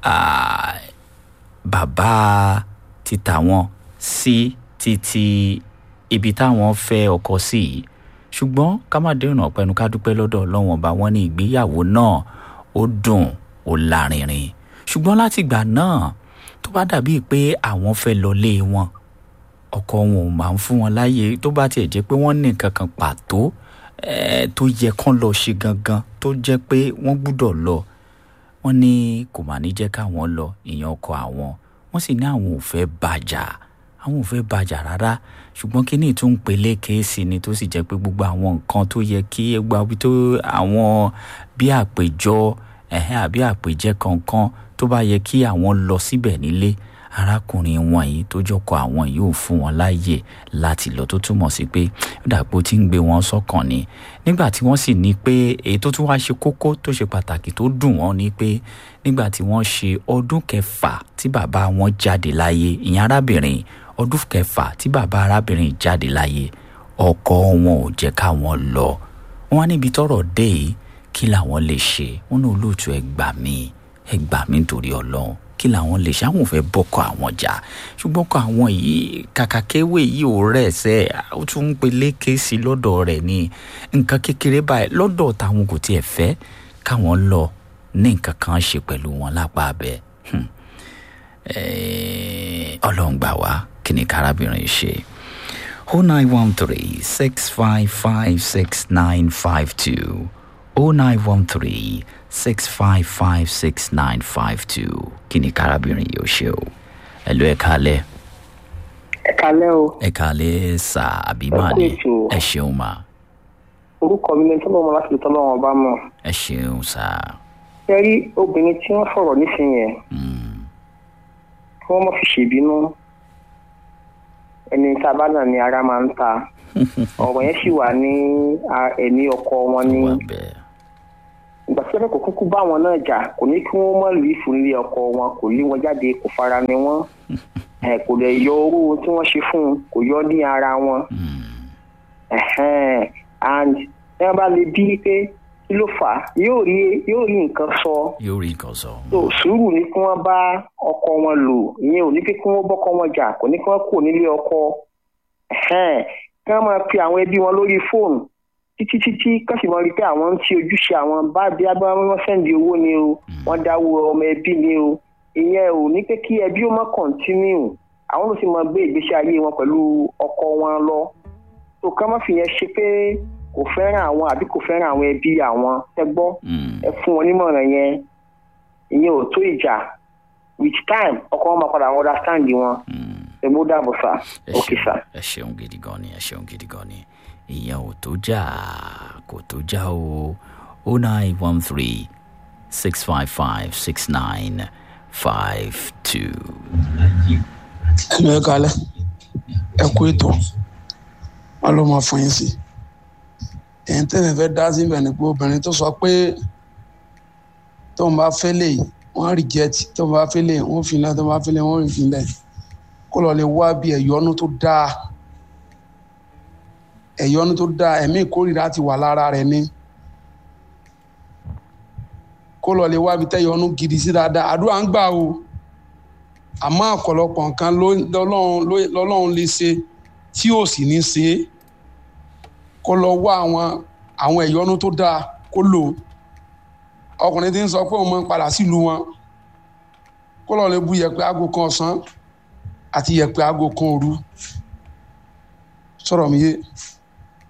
bàbá títà wọn sí títí ibi táwọn fẹ́ ọkọ sí yìí. Ṣùgbọ́n ká má dẹ́rùn ọ̀pẹnu ká dúpẹ́ lọ́dọ̀ Ọlọ́run Ọba, wọn ní ìgbéyàwó náà ó dùn ó lárinrin. Ṣùgbọ́n láti ìgbà náà tó bá dàbí pé àwọn fẹ́ lọlé wọn, ọkọ wọn ò máa ń fún wọn láyè tó bá tiẹ̀ jẹ́ pé wọ́n ní nǹkan kan pàtó tó yẹ kán lọ ṣe gangan tó jẹ́ pé wọ́n gbúdọ̀ lọ. Wọ́n ní kò mà ní jẹ́ káwọn lọ, ìyẹn ọkọ àwọn. Wọ́n sì ní àwọn ò fẹ́ bàjà, àwọn ò fẹ́ bàjà rárá. Ṣùgbọ́n kí ni tún pele kéèsì ni tó sì jẹ́ pé gbogbo àwọn nǹkan tó yẹ kí ẹgbàá bí tó àwọn bí àpèjọ ẹ̀hẹ́ àbí àpèjẹ kankan tó bá yẹ kí àwọn lọ síbẹ̀ nílé, arákùnrin wọn yìí tó jọkọ àwọn yìí ò fún wọn láàyè láti lọ, tó túmọ̀ sí pé dàpọ̀ tí ń gbé wọn sọ́kàn ni. Nígbà tí wọ́n sì ní pé èyí tó tún wá ṣe kókó tó ṣe pàtàkì tó dùn wọ́n ni pé nígbà tí wọ́n ṣe ọdún kẹfà tí bàbá wọn jáde láyé, ìyẹn arábìnrin ọdún kẹfà tí bàbá arábìnrin jáde láyé, ọkọ wọn ò jẹ́ káwọn lọ. Wọ́n á níbi tọ́rọ̀ dé yìí, kí làwọn lè ṣe? Wọ́n ní olóòtú ẹ gbà mí ẹ gbà mí nítorí Ọlọ́run, kí làwọn lè ṣe? Àwọn ò fẹ́ bọ́kọ àwọn jà, ṣùgbọ́n kọ àwọn yìí kàkà kéwé yìí ò rẹ̀ ṣẹ́, ó tún ń pelé kéésì lọ́dọ̀ rẹ̀ ní nǹkan kékeré báyìí. Lọ́dọ̀ táwọn kò tiẹ̀ fẹ́ káwọn lọ ní nǹkan kan ṣe pẹ̀lú wọn lápá abẹ́. Ọlọ́run gbà wá, kí ni kárábìnrin ṣe? oh nine one three six five five six nine five two oh nine one three six five five six nine five two. Kí ni kárábìnrin yóò ṣe o? Hello, ẹ káalẹ́. Ẹ káalẹ́ o. Ẹ káalẹ́ sà àbímá ni. Ẹ ṣeun ma. Orúkọ mi ni tọ́lọ́mọ láti tọ́lọ́mọ ọba mọ̀. Ẹ ṣeun sà. Ṣé rí obìnrin tí wọ́n sọ̀rọ̀ nísìnyẹn? Kí wọ́n má fi ṣèbínú. Ẹni sábà náà ni ara máa ń ta. Ọ̀rọ̀ yẹn sì wà ní ẹ̀mí ọkọ wọn ní. Ìgbà tí ẹ̀rọ kò kúkú bá wọn náà jà, kò ní kí wọ́n mọ̀ lù ìfúnlé ọkọ wọn, kò lé wọn jáde, kò fara ni wọ́n. Kò lè yọ owó tí wọ́n ṣe fún un, kò yọ ní ara wọn. And ẹ bá lè bí pé kí ló fà á, yóò rí yóò rí nǹkan sọ. Yóò rí nǹkan sọ. So sùúrù ni kí wọ́n bá ọkọ wọn lò, ìyẹn ò ní pé kí wọ́n bọ́kọ wọn jà, kò ní kí wọ́n kúrò nílé ọkọ. Kí wọ́n máa pe àwọn ẹbí wọn lórí fóònù títí títí kán sì mọ̀ rí pé àwọn ń ti ojúṣe àwọn bá bí agbára wọn sẹ́ndì owó ni o, wọ́n dáwọ́ ọmọ ẹbí ni o. Ìyẹn ò ní pé kí ẹbí ó má kọ̀ntínú, àwọn ló sì máa gbé ìgbésí ayé wọn pẹ̀lú ọkọ wọn lọ. So ká má fi yẹn ṣe pé kò fẹ́ràn àwọn àbí kò fẹ́ràn àwọn ẹbí àwọn, ẹ gbọ́, ẹ fún wọn nímọ̀ràn yẹn. Ìyẹn ò tó ìjà, with time ọkọ wọn máa padà understand wọn. Ẹ mú dàbọ̀ sá, òkè sá. Ẹ ṣeun gidi gan ni, ẹ ṣeun gidi gan ni. Ìyẹn ò tó jà, kò tó jà o. oh nine one three six five five six nine five two. Ẹ kálẹ́, ẹ kú ètò, wọn ló máa fún yín sí. Ẹ̀yin tẹ́lẹ̀ fẹ́ dá sí ibẹ̀ ni pé obìnrin tó sọ pé tóun bá fẹ́ lè wọ́n reject, tóun bá fẹ́ lè wọ́n fi lẹ̀, tóun bá fẹ́ lè wọ́n fi lẹ̀, kó lọ lè wá bí ẹ̀yọ́nú tó dáa, ẹ̀yọ́nú tó dáa, ẹ̀mí ìkórìíra ti wà lára rẹ̀ ni, kó lọ lè wá bí tẹ́yọ́nú gidi sí dáadáa. Àdúrà ń gbà o, àmọ́ ọ̀pọ̀lọpọ̀ nǹkan lọ́lọ́run lè ṣe tí ò sì ní ṣe é. Kó lọ wá àwọn àwọn ẹ̀yọ́nú tó dáa kó lò. Ọkùnrin tí ń sọ pé òun máa ń padà sílùú wọn, kó lọ lè bu yẹ̀pẹ̀ aago kan ọ̀sán àti yẹ̀pẹ̀ aago kan òru. Sọ̀rọ̀ mi yé,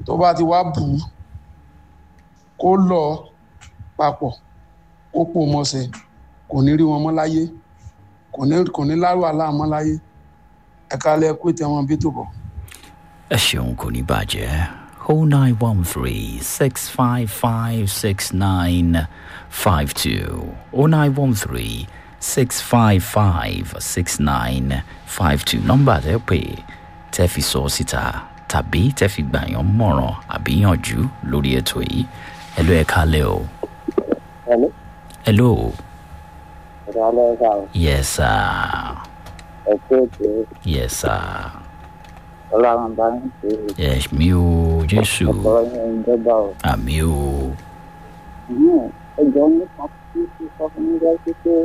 tó bá ti wá bù ú kó lọ papọ̀ kó pò mọ́sẹ̀ kò ní rí wọn mọ́ láyé kò ní kò ní lárú àlá mọ́ láyé ẹ̀ka lẹ́kùn ìtẹ̀wọ̀n bí tó bọ̀. ẹ ṣeun kò ní bàjẹ́. oh nine one three, six five five, six nine five two. oh nine one three, six five five, six nine five two. Nọ́mbà tẹ́ pè tẹ́ fi sọ síta tàbí tẹ́ fi gbà yàn mọ̀ràn àbí yànjú lórí ètò yìí. Hello ẹ kálẹ́ o. Hello. Hello. Hello, sir. Yes, sir. Okay, Yes, sir. Ọlọ́run bá ń ṣe. Yes, mi ò Jésù. Ọ̀pọ̀ yẹn ń jọba o. Àmì o. Ẹjọ́ nípa tí tí sọ fún mi lọ́sí pé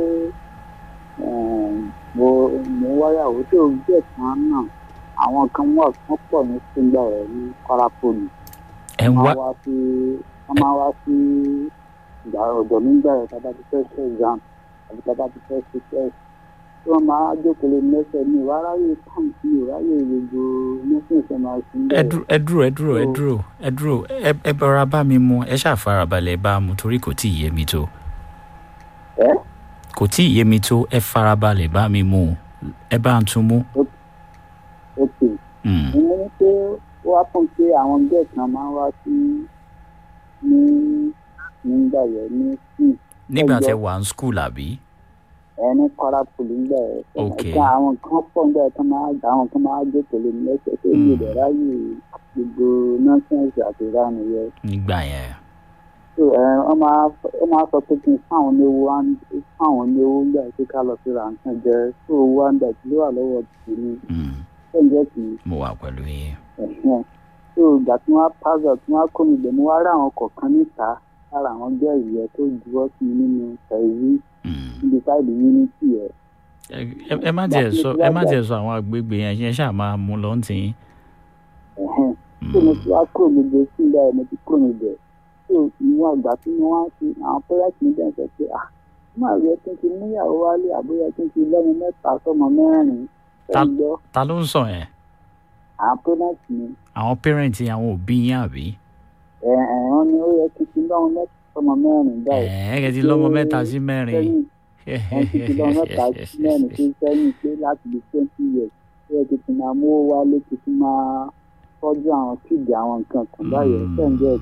mo mo wáyàwó tí ò gbé kan náà àwọn kan wà wọ́n pọ̀ ní sígbà rẹ̀ ní kọ́rápọ̀nì. Ẹ wá. Wọ́n máa wá sí wọ́n máa wá sí ìgbà ọ̀dọ̀ nígbà rẹ̀ tábà ti fẹ́ ṣe exam àbí tábà ti fẹ́ ṣe test. Tí wọ́n máa jókòó mẹ́sẹ̀ ní ìwáráyè pàǹtí ìwáráyè gbogbo mẹ́sẹ̀ máa ṣe ń bẹ̀rẹ̀. ẹ dúró ẹ dúró ẹ dúró ẹ dúró ẹ ẹ bọra bá mi mu ẹ ṣàfarabalẹ̀ bá mu torí kò tí ì yé mi tó. ẹ. kò tí ì yé mi tó ẹ farabalẹ̀ bá mi mu ẹ bá ń tún mú. ok. mo ní pé ó wá fún pé àwọn gẹ́ẹ̀ kan máa ń wá sí ní nígbà yẹn ní school. nígbà tẹ wà ní school àbí. ẹni kọ́ra pòlì ń bẹ̀rẹ̀ ẹ̀ka àwọn kan pọ̀ ń bẹ̀rẹ̀ kan máa àwọn kan máa gbé pòlì lẹ́sẹ̀ tó yé rẹ̀ ráyè gbogbo nọ́ọ̀sẹ̀nsì àti ìranù yẹn. nígbà yẹn. so ẹ ọ máa ọ máa sọ pé kí n fáwọn oníwó fáwọn oníwó ń bẹ̀rẹ̀ pé ká lọ sí ra nǹkan jẹ tó owó à ń bẹ̀ tí ló wà lọ́wọ́ tì ní. ṣé ń jẹ́ kì í. mo wà pẹ̀lú yín. so ìgbà tí wọ́n á pàṣẹ tí wọ́n á kó mi bẹ̀ mo wá rí àwọn kọ̀ọ̀kan níta lára àwọn gẹ́ẹ̀rì yẹn tó juwọ́ sí mi nínú tẹ̀wí níbi sáìdì unity ẹ. ẹ má tiẹ̀ sọ ẹ má tiẹ̀ sọ àwọn agbègbè yẹn ṣe ṣáà máa mú lọ ní tìyín. tó mo ti wá kúrò gbogbo sílẹ̀ mo ti kúrò níbẹ̀ tó ìwọ̀n àgbà tí mo wá sí àwọn pẹ́rẹ́tì mi bẹ́ẹ̀ sọ pé ah máa yẹ kí n ti níyàwó wálé àbóyá kí n ti lọ́mọ mẹ́ta sọ́mọ mẹ́rin. ta ló ń sọ yẹn. àwọn pẹ́rẹ́tì mi. àwọn pẹ́rẹ́tì àwọn òbí yín àbí. ẹ ẹ wọn ni ó yẹ kí n ti lọ́mọ mẹ́ta sọ́mọ mẹ́rin báyìí. ẹ ẹ ti lọ́mọ mẹ́ta sí mẹ́rin. wọ́n ti ti lọ́mọ mẹ́ta sí mẹ́rin tó sẹ́yìn pé láti di twenty years ó yẹ kí n ti máa mú wálé kí n ti máa tọ́jú àwọn kíìdì àwọn nǹkan kan báyìí ṣẹ́ǹjẹ́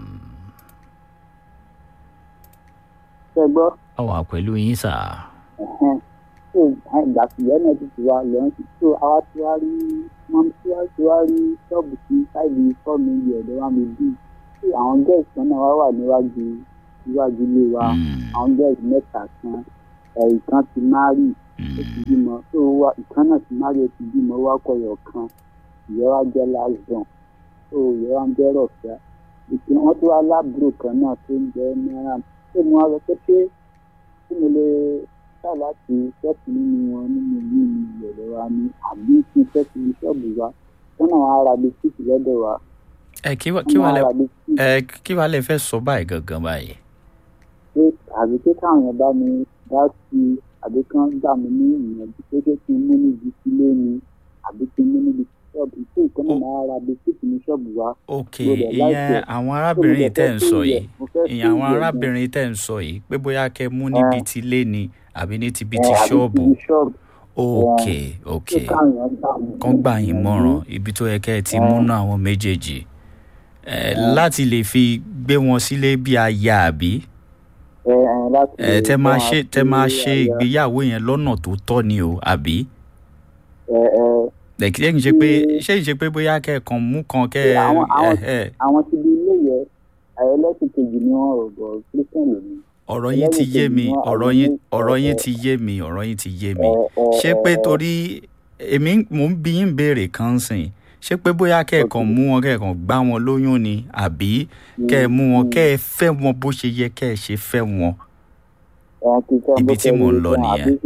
ṣẹ́gbọ́. ọ wà pẹ̀lú yín sà. so ìgbà tìyẹ́ náà ti ti wá lọ́n sí so àwa ti wá rí wọ́n ti wá ti wá rí ṣọ́ọ̀bù sí sáìdì fọ́ọ̀mù ilé ọ̀dọ́ wa mi bí sí àwọn gẹ́ẹ̀sì kan náà wá wà níwájú níwájú ilé wa àwọn gẹ́ẹ̀sì mẹ́ta kan ẹ̀yìn kan ti márì ó ti bímọ tó wá ìkan náà ti márì ó ti bímọ wá kọyọ̀ kan ìyẹn wá jẹ́ last born tó ìyẹn wá ń jẹ́ rọ̀fẹ́ ìpín wọn tó wá lábúrò kan náà tó ń jẹ́ náírà tó mú wa lọ pé pé tí mo lè ṣá láti ṣọ́ọ̀bù nínú wọn nínú ìlú mi ìrọ̀lẹ́ wa ní àbí kí n ṣọ́ọ̀bù ní ṣọ́ọ̀bù wa wọn náà wàá ra bisikíìtì lọ́dọ̀ wa. ẹ kí wàá lè ẹ kí wàá lè fẹ́ sọ báyìí gangan báyìí. pé àbí pé káwọn yẹn bá mi dá sí i àbí kán gbà mí ní ìyànjú pé pé kí n mú níbi sílé ni àbí kí n mú níbi ṣọ́ọ̀bù tí ìkan náà máa ra bisikíìtì ní ṣọ́ọ̀bù wa. ok ìyẹn àwọn arábìnrin tẹ́ ń sọ yìí ìyẹn àwọn arábìnrin tẹ́ ń sọ yìí pé bóyá kẹ́ mú níbi tí ilé ni àbí ní ti bí ti ṣọ́ọ̀bù. ok ok kán gbà yín mọ̀ràn ibi tó yẹ kẹ́ ẹ ti múná àwọn méjèèjì láti lè fi gbé wọn sílé bí aya àbí ẹ tẹ máa ṣe tẹ máa ṣe ìgbéyàwó yẹn lọ́nà tó tọ́ ni o àbí. ẹ kí ẹ ṣe pé ṣé ìṣe pé bóyá kẹ́ẹ̀kan mú kan kẹ́ ẹ. àwọn ti di ilé yẹn ẹlẹ́sìn kejì ni wọ́n rò bọ̀ kírísítẹ́nì lónìí. ọ̀rọ̀ yín ti yé mi ọ̀rọ̀ yín ọ̀rọ̀ yín ti yé mi ọ̀rọ̀ yín ti yé mi ṣé pé torí èmi mò ń bi yín béèrè kan sìn ṣé pé bóyá kẹ́ẹ̀kan mú wọn kẹ́ẹ̀kan gbá wọn lóyún ni àbí kẹ́ ẹ mú wọn kẹ́ ẹ fẹ́ wọn bó ṣe yẹ kẹ́ ẹ ṣe fẹ́ wọn. ibi tí mò ń lọ nìyẹn.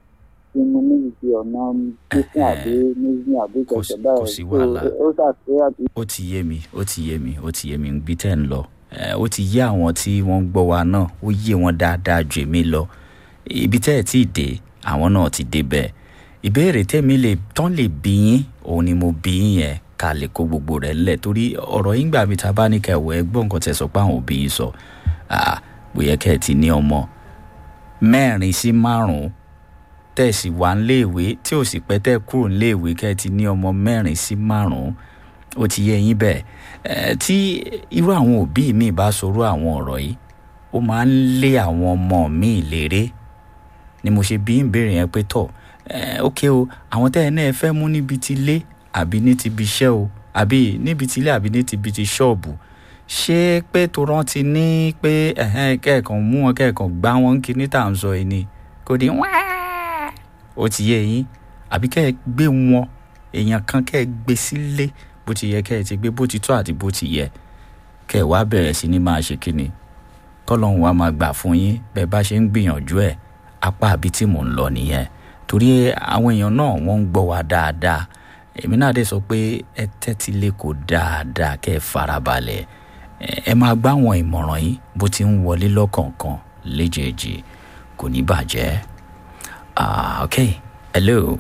kò sí wàhálà ó ti yé mi ó ti yé mi ó ti yé mi ibi tẹ́ ń lọ ó ti yé àwọn tí wọ́n ń gbọ́ wa náà ó yé wọn dáadáa ju èmi lọ ibi tẹ́ ẹ̀ tí ì dé àwọn náà ti dé bẹ́ẹ̀ ìbéèrè tẹ́mi lè tán lè bí yín òun ni mo bí yín yẹn ká lè kó gbogbo rẹ̀ lẹ̀ torí ọ̀rọ̀ yín gbà mí ta bá ní kẹwọ́ ẹ gbọ́ nǹkan tẹ̀ sọ pé àwọn òbí yín sọ bóyá kẹ́ ẹ ti ní ọmọ mẹ́rin sí márùn-ún tẹ̀sí wà níléèwé tí ò sì pẹ́ tẹ́ kúrò níléèwé kẹ́ ẹ ti ní ọmọ mẹ́rin sí márùn-ún ó ti yẹ yín bẹ́ẹ̀ tí irú àwọn òbí mi bá sọ̀rọ̀ àwọn ọ̀rọ̀ yìí ó máa ń lé àwọn ọmọ mi léré ni mo ṣe bí ń béèrè yẹn pé tọ̀ ok o àwọn tẹ́ ẹ náà fẹ́ mú níbi ti ilé àbí ní ti ibi iṣẹ́ o àbí níbi ti ilé àbí ní ti ibi ti ṣọ́ọ̀bù ṣé pé tó rántí ní pé kẹ́ẹ̀kan mú wọn kẹ́ẹ̀kan gbá wọn kí ní tà ń sọ yìí ni kò ní wáá ó ti yé yín àbí kẹ́ ẹ gbé wọn èèyàn kan kẹ́ ẹ gbé sílé bó ti yẹ kẹ́ ẹ ti gbé bó ti tó àti bó ti yẹ kẹ́ ẹ wá bẹ̀rẹ̀ sí ní máa ṣe kíni kọ́lọ́hún wa máa gbà fún yín bẹ́ẹ̀ bá ṣe ń gbìyànjú ẹ̀ apá àbí tí mò ń lọ nìyẹn torí àwọn èèyàn náà wọ́n ń gbọ́ wa dáadáa èmi náà dé sọ pé ẹ tẹ́tí lẹ́kọ̀ọ́ dáadáa kẹ́ ẹ farabalẹ̀ ẹ máa gbá àwọn ìmọ̀ràn yìí bó ti ń wọlé lọ́kọ̀ọ̀kan léjèèjì kò ní bàjẹ́ ah ok hello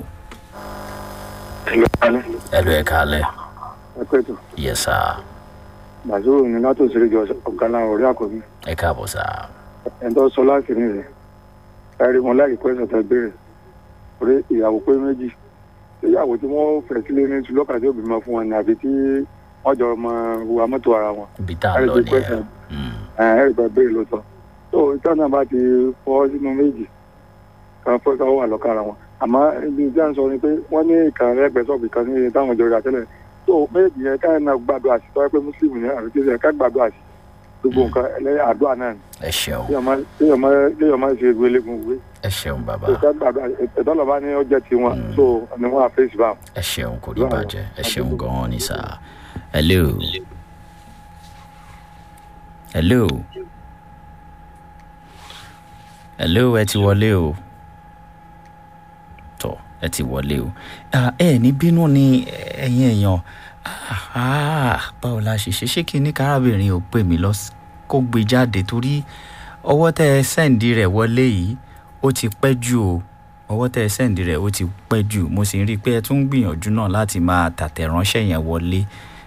hello ẹ kálẹ́ ẹ pẹ́ tó yes sir bàzúrò ní látò sí ìjọ ọ̀gá orí àkọ́bí ẹ káàbọ̀ sá ẹ̀ tó sọ láti ní rẹ̀ ẹ̀rí wọn láì pẹ́ sọ̀tẹ̀ béèrè orí ìyàwó pé méjì ìyàwó tí wọ́n fẹ̀ sílé ní tùlọ́kà tí òbí máa fún wọn ní àbí tí wọ́n jọ mọ wa mọ́tò ara wọn. ibi tá a lọ nìyẹn. ẹ̀rí pẹ́ béèrè ló sọ tó ìtàn náà bá ti fọ́ sínú méjì kan fọ́ káwọ́ wà lọ́kà ara wọn àmọ́ ibi tí a ń sọ ni pé wọ́n ní ìkàn ẹgbẹ́sọ̀bì kan ní táwọn ìjọ ìrà tẹ́lẹ̀ tó méjì yẹn káyọ̀ náà gbàdúrà sí tọ́wọ́ pé mùsùlùmí ní àbí tí ká gbàdúrà sí gbogbo nǹkan ẹlẹ́yà àdúrà náà ni. ẹ ṣeun. léèyàn máa ṣe ìwé lẹ́gùn ìwé. ẹ ṣeun bàbá. ẹ̀tọ́ lọ́ba ní ọjọ́ tiwọn so ni wọ́n á fèsì bá. ẹ ṣeun kò ní bàjẹ́ ẹ ṣeun gan-an ní sáà. hello. hello. hello ẹ ti wọlé o. tọ́ ẹ ti wọlé o. ẹ ní bínú ni ẹ̀yin èèyàn báwo la ṣe ṣe ṣé kí ní kárábìnrin ò pè mí lọ kó gbé jáde torí ọwọ́ tẹ́ ẹ sẹ́ǹdì rẹ̀ wọlé yìí ó ti pẹ́ jù o ọwọ́ tẹ́ ẹ sẹ́ǹdì rẹ̀ ó ti pẹ́ jù mo sì ń rí i pé ẹ tún ń gbìyànjú náà láti máa tàtẹ̀ ránṣẹ́ yẹn wọlé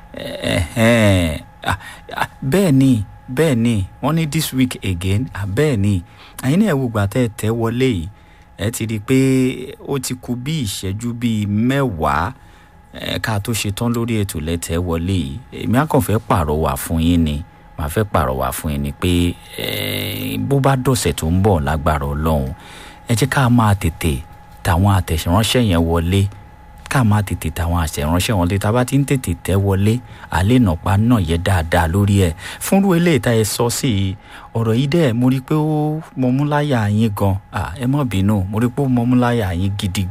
bẹ́ẹ̀ ni bẹ́ẹ̀ ni wọ́n ní this week again bẹ́ẹ̀ ni àyìn náà wò gbà tẹ́ ẹ tẹ́ wọlé yìí ẹ ti rí i pé ó ti kù bí ìṣẹ́jú bíi mẹ́wàá ká tó ṣe tán lórí ètò lẹ́tẹ̀ wọlé yìí èmi á kàn fẹ́ pàrọwà fún yín ni màá fẹ́ pàrọwà fún yín ni pé bó bá dọ̀sẹ̀ tó ń bọ̀ lágbára ọlọ́run ẹ jẹ́ ká máa tètè tàwọn àtẹ̀ránṣẹ́ yẹn wọlé ká máa tètè tàwọn àtẹ̀ránṣẹ́ wọlé tá a bá ti ń tètè tẹ́ wọlé àlẹ́ nàpa náà yẹ dáadáa lórí ẹ̀ fúnrú eléyìí tá ẹ sọ sí i ọ̀rọ̀ yìí dẹ̀ mo rí i pé ó mọmúláyà yín gan ẹ má bínú mo rí i pé ó mọmúláyà yín gidi